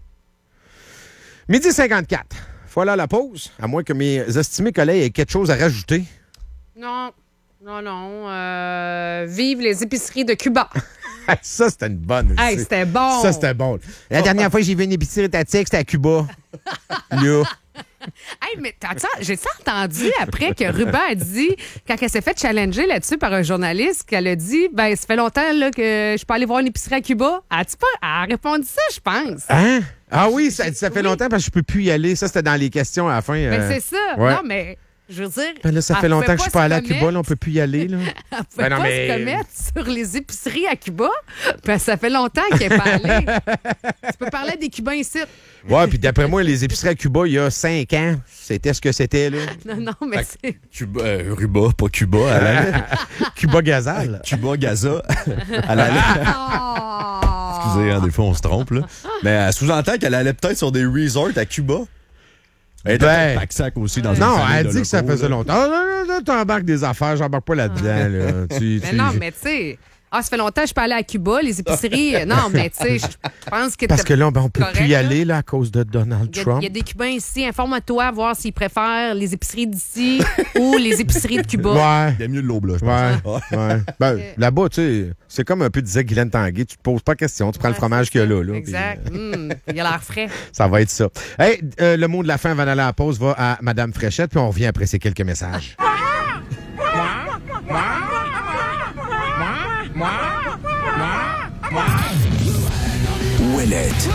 Midi cinquante-quatre. Voilà la pause, à moins que mes estimés collègues aient quelque chose à rajouter. Non, non, non. Euh, vive les épiceries de Cuba. Ça, c'était une bonne. Hey, c'était bon. Ça, c'était bon. La dernière fois que j'ai vu une épicerie étatique, c'était à Cuba. Là. Hey, mais t'as-tu- j'ai-tu entendu après que Ruben a dit, quand elle s'est fait challenger là-dessus par un journaliste, qu'elle a dit, ben, ça fait longtemps là, que je peux aller voir une épicerie à Cuba. As-tu pas? Elle a répondu ça, je pense. Hein? Ah oui, ça, ça fait longtemps parce que je peux plus y aller. Ça, c'était dans les questions à la fin. Ben, euh, c'est ça. ouais. Non, mais je veux dire. Ben là, ça elle fait longtemps pouvait que je suis pas pas allé se à Cuba. commettre- Là, on peut plus y aller. Là. Elle pouvait Ben non, pas mais- se commettre sur les épiceries à Cuba. Ben, ça fait longtemps qu'elle n'est pas allée. Tu peux parler des Cubains ici. Ouais, puis d'après moi, les épiceries à Cuba, il y a cinq ans, c'était ce que c'était. Là. Non, non, mais c'est. Cuba, euh, Ruba, pas Cuba. À la... Cuba Gazal. Cuba, Gaza. À la... Oh! Excusez, hein, des fois, on se trompe. Là. Mais elle sous-entend qu'elle allait peut-être sur des resorts à Cuba. Elle était Ben, peut-être pack-sac aussi dans une Non, famille elle de dit que ça locaux, faisait là. longtemps. Ah, là, là, là, t'embarques des affaires, j'embarque pas là-dedans. Là. Tu, Mais tu- non, mais tu sais. Ah, ça fait longtemps que je peux aller à Cuba, les épiceries. euh, Non, mais tu sais, je pense que. Parce t'as- que là, ben, on peut correct, plus y là. aller là, à cause de Donald Il y, a, Trump. il y a des Cubains ici. Informe-toi, voir s'ils préfèrent les épiceries d'ici ou les épiceries de Cuba. Ouais. Il y a mieux de l'eau, là, je pense. Ouais, ouais. Ben, là-bas, tu sais, c'est comme un peu disait Guylaine Tanguay, tu te poses pas de questions, tu prends le Ouais, fromage c'est qu'il y a ça. là. là Exact. puis, euh, Hum, il a l'air frais. ça va être ça. Hey, euh, le mot de la fin avant d'aller à la pause va à Madame Fréchette, puis on revient après ces quelques messages. Ouellette.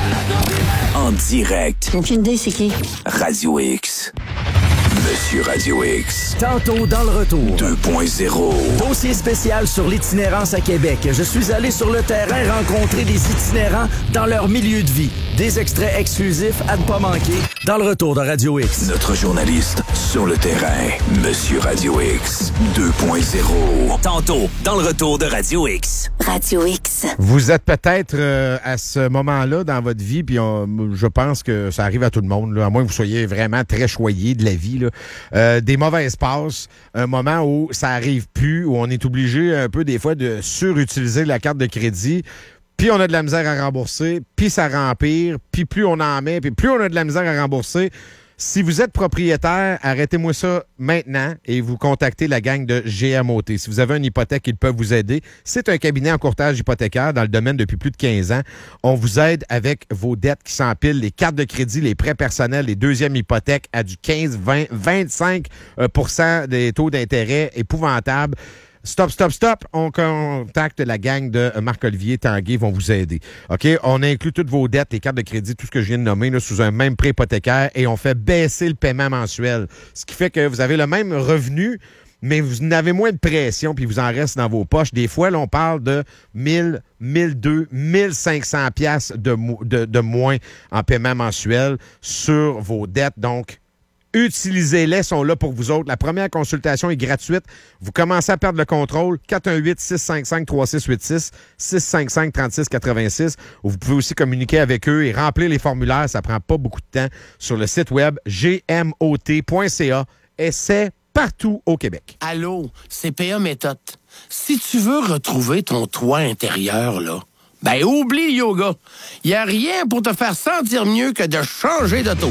En direct. J'ai aucune idée c'est qui. Radio X. Monsieur Radio X. Tantôt dans le retour. deux point zéro. Dossier spécial sur l'itinérance à Québec. Je suis allé sur le terrain rencontrer des itinérants dans leur milieu de vie. Des extraits exclusifs à ne pas manquer dans le retour de Radio X. Notre journaliste sur le terrain. Monsieur Radio X. deux point zéro. Tantôt dans le retour de Radio X. Radio X. Vous êtes peut-être euh, à ce moment-là dans votre vie, puis on- je pense que ça arrive à tout le monde, là, à moins que vous soyez vraiment très choyé de la vie. Là. Euh, des mauvaises passes, un moment où ça arrive plus, où on est obligé un peu des fois de surutiliser la carte de crédit, puis on a de la misère à rembourser, puis ça rempire, puis plus on en met, puis plus on a de la misère à rembourser. Si vous êtes propriétaire, arrêtez-moi ça maintenant et vous contactez la gang de G M O T. Si vous avez une hypothèque, ils peuvent vous aider. C'est un cabinet en courtage hypothécaire dans le domaine depuis plus de quinze ans. On vous aide avec vos dettes qui s'empilent, les cartes de crédit, les prêts personnels, les deuxièmes hypothèques à du quinze, vingt, vingt-cinq pour cent des taux d'intérêt épouvantables. Stop, stop, stop. On contacte la gang de Marc-Olivier Tanguay. Ils vont vous aider. OK? On inclut toutes vos dettes, les cartes de crédit, tout ce que je viens de nommer là, sous un même prêt hypothécaire et on fait baisser le paiement mensuel. Ce qui fait que vous avez le même revenu, mais vous n'avez moins de pression puis vous en reste dans vos poches. Des fois, là, on parle de mille, mille deux, mille cinq cents piastres de, mo- de, de moins en paiement mensuel sur vos dettes. Donc, utilisez-les, sont là pour vous autres. La première consultation est gratuite. Vous commencez à perdre le contrôle. quatre un huit, six cinq cinq, trois six huit six, six cinq cinq, trois six huit six. Vous pouvez aussi communiquer avec eux et remplir les formulaires. Ça prend pas beaucoup de temps sur le site web g m o t point c a et c'est partout au Québec. Allô, c'est P A Méthode. Si tu veux retrouver ton toit intérieur, là, ben oublie le yoga. Y a rien pour te faire sentir mieux que de changer d'auto.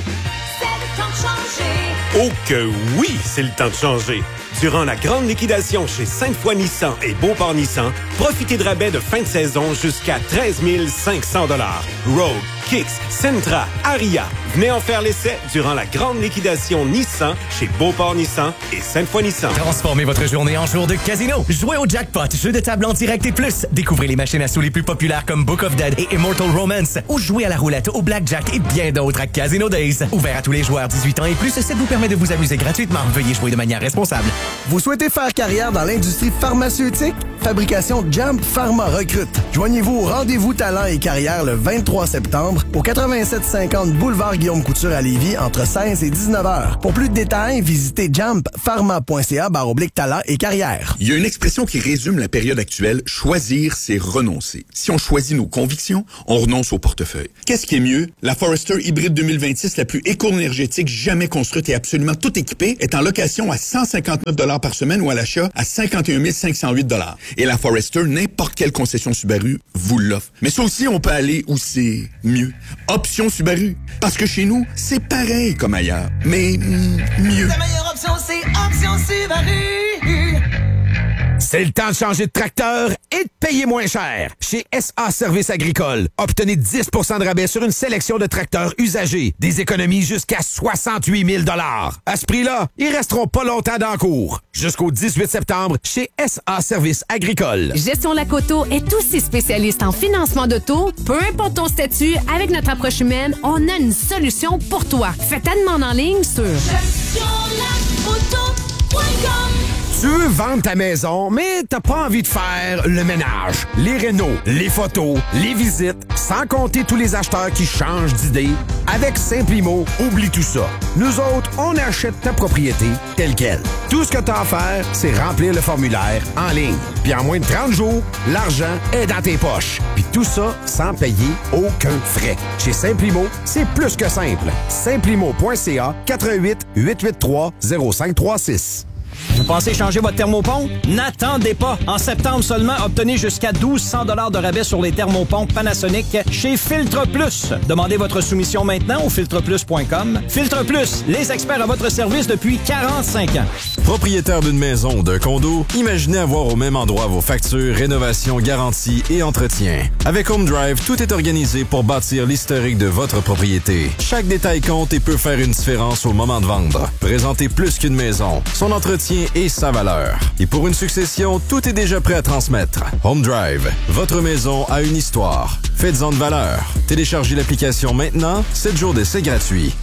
Oh que oui, c'est le temps de changer. Durant la grande liquidation chez Sainte-Foy Nissan et Beauport Nissan, profitez de rabais de fin de saison jusqu'à treize mille cinq cents dollars. Rogue, Kicks, Sentra, Aria. Venez en faire l'essai durant la grande liquidation Nissan chez Beauport Nissan et Sainte-Foy Nissan. Transformez votre journée en jour de casino. Jouez au jackpot, jeu de table en direct et plus. Découvrez les machines à sous les plus populaires comme Book of Dead et Immortal Romance. Ou jouez à la roulette, au blackjack et bien d'autres à Casino Days. Ouvert à tous les joueurs dix-huit ans et plus, ça vous permet de vous amuser gratuitement. Veuillez jouer de manière responsable. Vous souhaitez faire carrière dans l'industrie pharmaceutique? Fabrication Jump Pharma recrute. Joignez-vous au rendez-vous talent et carrière le vingt-trois septembre au quatre-vingt-sept cinquante boulevard Guillaume Couture à Lévis entre seize et dix-neuf heures. Pour plus de détails, visitez jump pharma point c a barre oblique talent et carrière. Il y a une expression qui résume la période actuelle. Choisir, c'est renoncer. Si on choisit nos convictions, on renonce au portefeuille. Qu'est-ce qui est mieux? La Forester Hybrid deux mille vingt-six, la plus éco-énergétique jamais construite et absolument tout équipée, est en location à cent cinquante-neuf dollars par semaine ou à l'achat à cinquante et un mille cinq cent huit dollars. Et la Forester, n'importe quelle concession Subaru vous l'offre. Mais ça aussi, on peut aller où c'est mieux. Option Subaru. Parce que chez nous, c'est pareil comme ailleurs, mais mm, mieux. La meilleure option, c'est Option Subaru. C'est le temps de changer de tracteur et de payer moins cher. Chez S A Services Agricoles, obtenez dix pour cent de rabais sur une sélection de tracteurs usagés. Des économies jusqu'à soixante-huit mille dollars. À ce prix-là, ils resteront pas longtemps dans le cours. Jusqu'au dix-huit septembre, chez S A Services Agricoles. Gestion Lacoto est aussi spécialiste en financement d'auto. Peu importe ton statut, avec notre approche humaine, on a une solution pour toi. Fais ta demande en ligne sur gestion lacoto point com. Tu veux vendre ta maison, mais t'as pas envie de faire le ménage, les rénaux, les photos, les visites, sans compter tous les acheteurs qui changent d'idée. Avec Simplimo, oublie tout ça. Nous autres, on achète ta propriété telle quelle. Tout ce que t'as à faire, c'est remplir le formulaire en ligne. Puis en moins de trente jours, l'argent est dans tes poches. Puis tout ça sans payer aucun frais. Chez Simplimo, c'est plus que simple. Simplimo point c a quatre un huit, huit huit trois, zéro cinq trois six. Vous pensez changer votre thermopompe? N'attendez pas. En septembre seulement, obtenez jusqu'à mille deux cents dollars de rabais sur les thermopompes Panasonic chez Filtre Plus. Demandez votre soumission maintenant au filtre plus point com. Filtre Plus, les experts à votre service depuis quarante-cinq ans. Propriétaire d'une maison ou d'un condo, imaginez avoir au même endroit vos factures, rénovations, garanties et entretien. Avec Home Drive, tout est organisé pour bâtir l'historique de votre propriété. Chaque détail compte et peut faire une différence au moment de vendre. Présentez plus qu'une maison. Son entretien et sa valeur. Et pour une succession, tout est déjà prêt à transmettre. Home Drive, votre maison a une histoire. Faites-en de valeur. Téléchargez l'application maintenant, sept jours d'essai gratuit.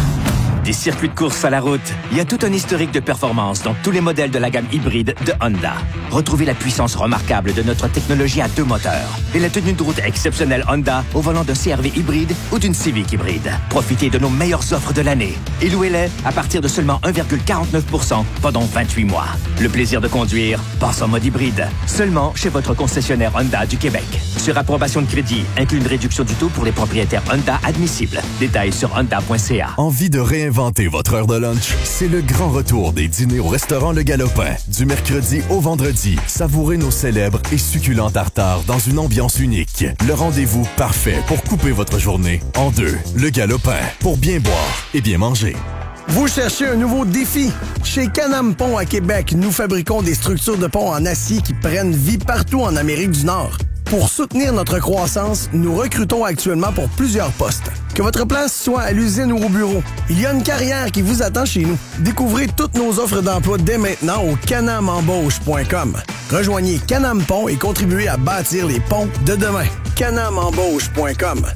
Des circuits de course à la route, il y a tout un historique de performance dans tous les modèles de la gamme hybride de Honda. Retrouvez la puissance remarquable de notre technologie à deux moteurs et la tenue de route exceptionnelle Honda au volant d'un C R V hybride ou d'une Civic hybride. Profitez de nos meilleures offres de l'année et louez-les à partir de seulement un virgule quarante-neuf pour cent pendant vingt-huit mois. Le plaisir de conduire passe en mode hybride, seulement chez votre concessionnaire Honda du Québec. Sur approbation de crédit, inclut une réduction du taux pour les propriétaires Honda admissibles. Détails sur honda point c a. Envie de réinventer votre heure de lunch? C'est le grand retour des dîners au restaurant Le Galopin. Du mercredi au vendredi, savourez nos célèbres et succulents tartares dans une ambiance unique. Le rendez-vous parfait pour couper votre journée en deux. Le Galopin, pour bien boire et bien manger. Vous cherchez un nouveau défi? Chez Can-Am Pont à Québec, nous fabriquons des structures de pont en acier qui prennent vie partout en Amérique du Nord. Pour soutenir notre croissance, nous recrutons actuellement pour plusieurs postes. Que votre place soit à l'usine ou au bureau, il y a une carrière qui vous attend chez nous. Découvrez toutes nos offres d'emploi dès maintenant au canam embauche point com. Rejoignez Can-Am Pont et contribuez à bâtir les ponts de demain. canam embauche point com.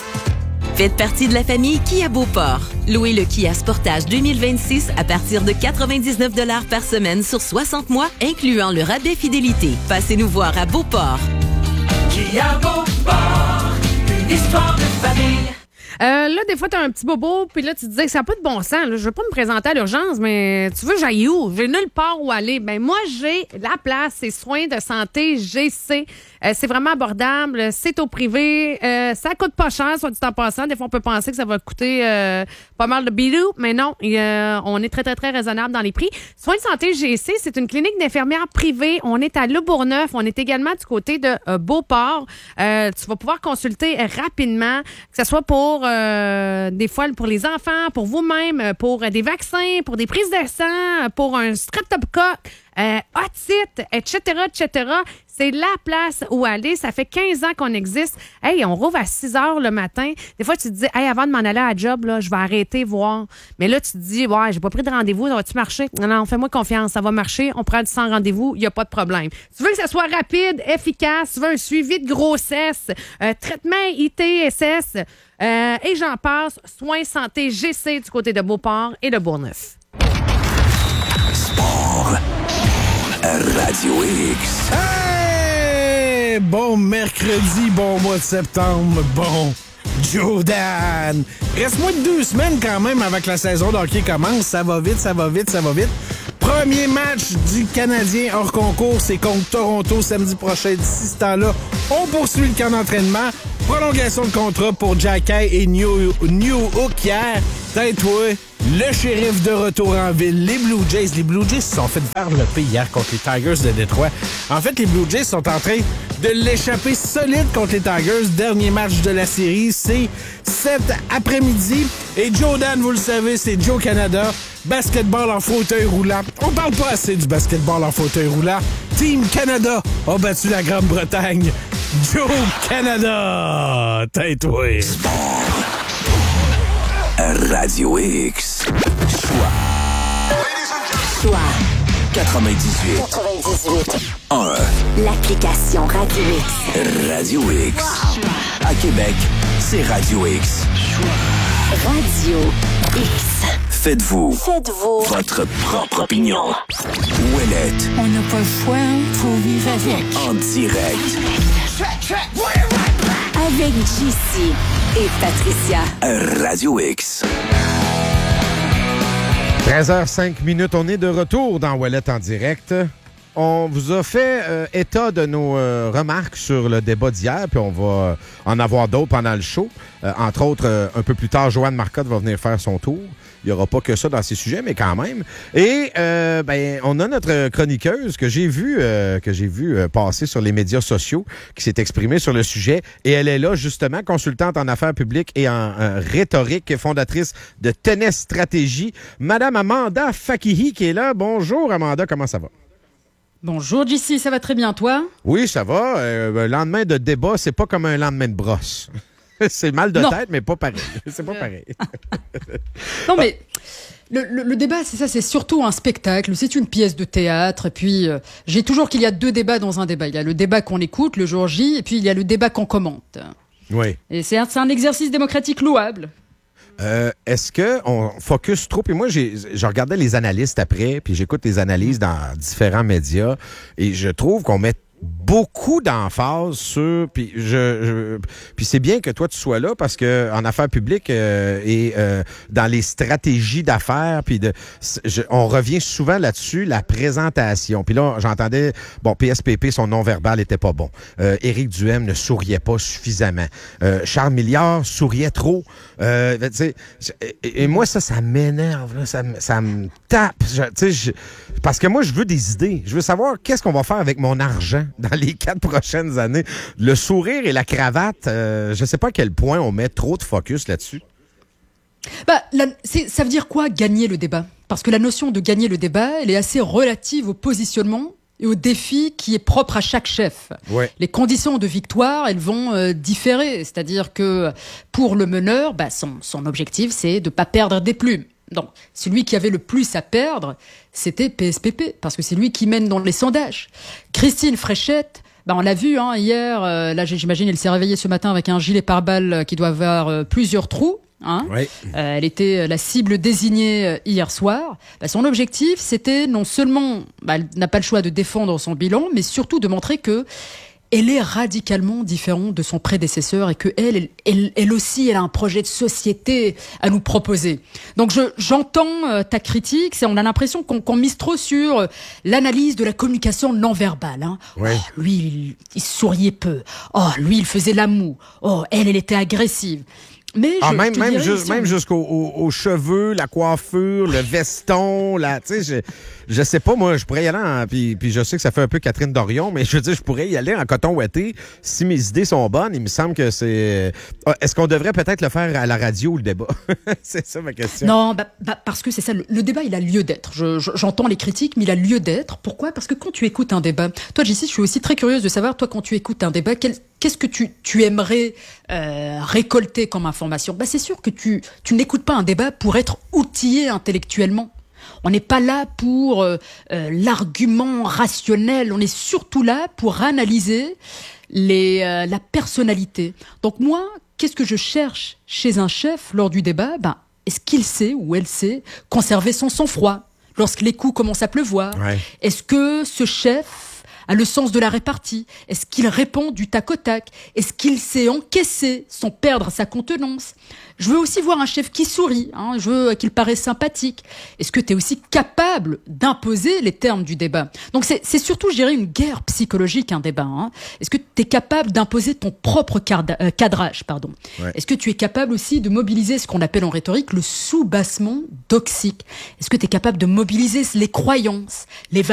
Faites partie de la famille Kia Beauport. Louez le Kia Sportage deux mille vingt-six à partir de quatre-vingt-dix-neuf dollars par semaine sur soixante mois, incluant le rabais fidélité. Passez nous voir à Beauport. Kia Beauport, une histoire de famille. Euh, là, des fois, t'as un petit bobo, puis là, tu te disais que ça n'a pas de bon sens. Là. Je veux pas me présenter à l'urgence, mais tu veux, j'aille où? J'ai nulle part où aller. Ben moi, j'ai la place. C'est soins de santé G C. Euh, c'est vraiment abordable. C'est au privé. Euh, ça coûte pas cher, soit dit en passant. Des fois, on peut penser que ça va coûter euh, pas mal de bidou, mais non. Euh, on est très, très, très raisonnable dans les prix. Soins de santé G C, c'est une clinique d'infirmières privée. On est à Le Bourgneuf. On est également du côté de euh, Beauport. Euh, tu vas pouvoir consulter rapidement, que ce soit pour Euh, des fois pour les enfants, pour vous-même, pour euh, des vaccins, pour des prises de sang, pour un streptocoque. euh, Hot-It, et cetera, et cetera. C'est la place où aller. Ça fait quinze ans qu'on existe. Hey, on rouvre à six heures le matin. Des fois, tu te dis, hey, avant de m'en aller à la job, là, je vais arrêter, voir. Mais là, tu te dis, ouais, j'ai pas pris de rendez-vous. Ça va-tu marcher? Non, non, fais-moi confiance. Ça va marcher. On prend du sans rendez-vous. Il n'y a pas de problème. Tu veux que ça soit rapide, efficace. Tu veux un suivi de grossesse, euh, traitement I T S S, euh, et j'en passe. Soins santé G C du côté de Beauport et de Bourgneuf. Sport. Radio X. Hey! Bon mercredi, bon mois de septembre, bon Jordan. Reste moins de deux semaines quand même avant que la saison de hockey commence. Ça va vite, ça va vite, ça va vite. Premier match du Canadien hors concours, c'est contre Toronto samedi prochain. D'ici ce temps-là, on poursuit le camp d'entraînement. Prolongation de contrat pour Jacky et New, New Hook hier. Tais-toi, le shérif de retour en ville. Les Blue Jays, les Blue Jays se sont fait faire le pays hier contre les Tigers de Détroit. En fait, les Blue Jays sont en train de l'échapper solide contre les Tigers. Dernier match de la série, c'est cet après-midi. Et Joe Dan, vous le savez, c'est Joe Canada. Basketball en fauteuil roulant. On parle pas assez du basketball en fauteuil roulant. Team Canada a battu la Grande-Bretagne. Joe Canada! Tais-toi! Radio X. Choix. Choix. quatre-vingt-dix-huit. quatre-vingt-dix-huit. un. L'application Radio X. Radio X. Wow. À Québec, c'est Radio X. Radio X. Faites-vous. Faites-vous. Votre propre opinion. Ouellette. On n'a pas le choix, faut vivre avec. En direct. Avec J C et Patricia. Radio X. treize heures cinq minutes, on est de retour dans Ouellette en direct. On vous a fait euh, état de nos euh, remarques sur le débat d'hier, puis on va euh, en avoir d'autres pendant le show. Euh, entre autres, euh, un peu plus tard, Joanne Marcotte va venir faire son tour. Il n'y aura pas que ça dans ces sujets, mais quand même. Et euh, ben, on a notre chroniqueuse que j'ai vue euh, que j'ai vu euh, passer sur les médias sociaux, qui s'est exprimée sur le sujet. Et elle est là, justement, consultante en affaires publiques et en euh, rhétorique, fondatrice de Tennis Stratégie. Madame Amanda Fakihi qui est là. Bonjour, Amanda, comment ça va? Bonjour, J C, ça va très bien, toi? Oui, ça va. Euh, un lendemain de débat, c'est pas comme un lendemain de brosse. C'est mal de non. tête, mais pas pareil. C'est pas pareil. Non, mais le, le, le débat, c'est ça, c'est surtout un spectacle, c'est une pièce de théâtre. Et puis, euh, j'ai toujours qu'il y a deux débats dans un débat. Il y a le débat qu'on écoute, le jour J, et puis il y a le débat qu'on commente. Oui. Et c'est un, c'est un exercice démocratique louable. Euh, est-ce qu'on focus trop? Puis moi, j'ai, je regardais les analystes après, puis j'écoute les analyses dans différents médias, et je trouve qu'on met beaucoup d'emphase sur... Puis je, je, puis c'est bien que toi, tu sois là parce que en affaires publiques euh, et euh, dans les stratégies d'affaires, puis de, je, on revient souvent là-dessus, la présentation. Puis là, j'entendais, bon, P S P P, son non-verbal était pas bon. Euh, Éric Duhem ne souriait pas suffisamment. Euh, Charles Milliard souriait trop. Euh, tu sais, et, et moi, ça, ça m'énerve. Là, ça, ça me tape. Tu sais, je, parce que moi, je veux des idées. Je veux savoir qu'est-ce qu'on va faire avec mon argent dans les quatre prochaines années. Le sourire et la cravate, euh, je sais pas à quel point on met trop de focus là-dessus. Bah, la, c'est, ça veut dire quoi, gagner le débat? Parce que la notion de gagner le débat, elle est assez relative au positionnement et au défi qui est propre à chaque chef. Ouais. Les conditions de victoire, elles vont euh, différer. C'est-à-dire que pour le meneur, bah, son, son objectif, c'est de pas perdre des plumes. Donc, celui qui avait le plus à perdre, c'était P S P P, parce que c'est lui qui mène dans les sondages. Christine Fréchette, bah on l'a vu hein, hier, euh, là j'imagine elle s'est réveillée ce matin avec un gilet pare-balles qui doit avoir euh, plusieurs trous. Hein. Oui. Euh, elle était la cible désignée euh, hier soir. Bah, son objectif, c'était non seulement, bah, elle n'a pas le choix de défendre son bilan, mais surtout de montrer que elle est radicalement différente de son prédécesseur et que elle, elle, elle, elle aussi, elle a un projet de société à nous proposer. Donc, je, j'entends euh, ta critique. C'est, on a l'impression qu'on, qu'on mise trop sur euh, l'analyse de la communication non verbale. Hein. Ouais. Oh, lui, il, il souriait peu. Oh, lui, il faisait l'amour. Oh, elle, elle était agressive. Mais ah, je, même, je te même, dirais, juste, si même on- jusqu'aux aux, aux cheveux, la coiffure, le veston, la, tu sais, je, je sais pas, moi, je pourrais y aller en, puis, puis je sais que ça fait un peu Catherine Dorion, mais je veux dire, je pourrais y aller en coton ouaté si mes idées sont bonnes. Il me semble que c'est... Ah, est-ce qu'on devrait peut-être le faire à la radio, le débat? C'est ça ma question. Non, bah, bah, parce que c'est ça, le, le débat, il a lieu d'être. Je, je- j'entends les critiques, mais il a lieu d'être. Pourquoi? Parce que quand tu écoutes un débat, toi, Jessie, je suis aussi très curieuse de savoir, toi, quand tu écoutes un débat, quel- qu'est-ce que tu, tu aimerais euh, récolter comme information? Bah, c'est sûr que tu, tu n'écoutes pas un débat pour être outillé intellectuellement. On n'est pas là pour euh, euh, l'argument rationnel, on est surtout là pour analyser les, euh, la personnalité. Donc moi, qu'est-ce que je cherche chez un chef lors du débat? Ben, est-ce qu'il sait ou elle sait conserver son sang-froid lorsque les coups commencent à pleuvoir? Ouais. Est-ce que ce chef a le sens de la répartie? Est-ce qu'il répond du tac au tac? Est-ce qu'il sait encaisser sans perdre sa contenance? Je veux aussi voir un chef qui sourit, hein, je veux qu'il paraisse sympathique. Est-ce que tu es aussi capable d'imposer les termes du débat? Donc c'est, c'est surtout, je dirais, une guerre psychologique, un débat. Hein. Est-ce que tu es capable d'imposer ton propre carda- euh, cadrage pardon. Ouais. Est-ce que tu es capable aussi de mobiliser ce qu'on appelle en rhétorique le sous-bassement doxique? Est-ce que tu es capable de mobiliser les croyances, les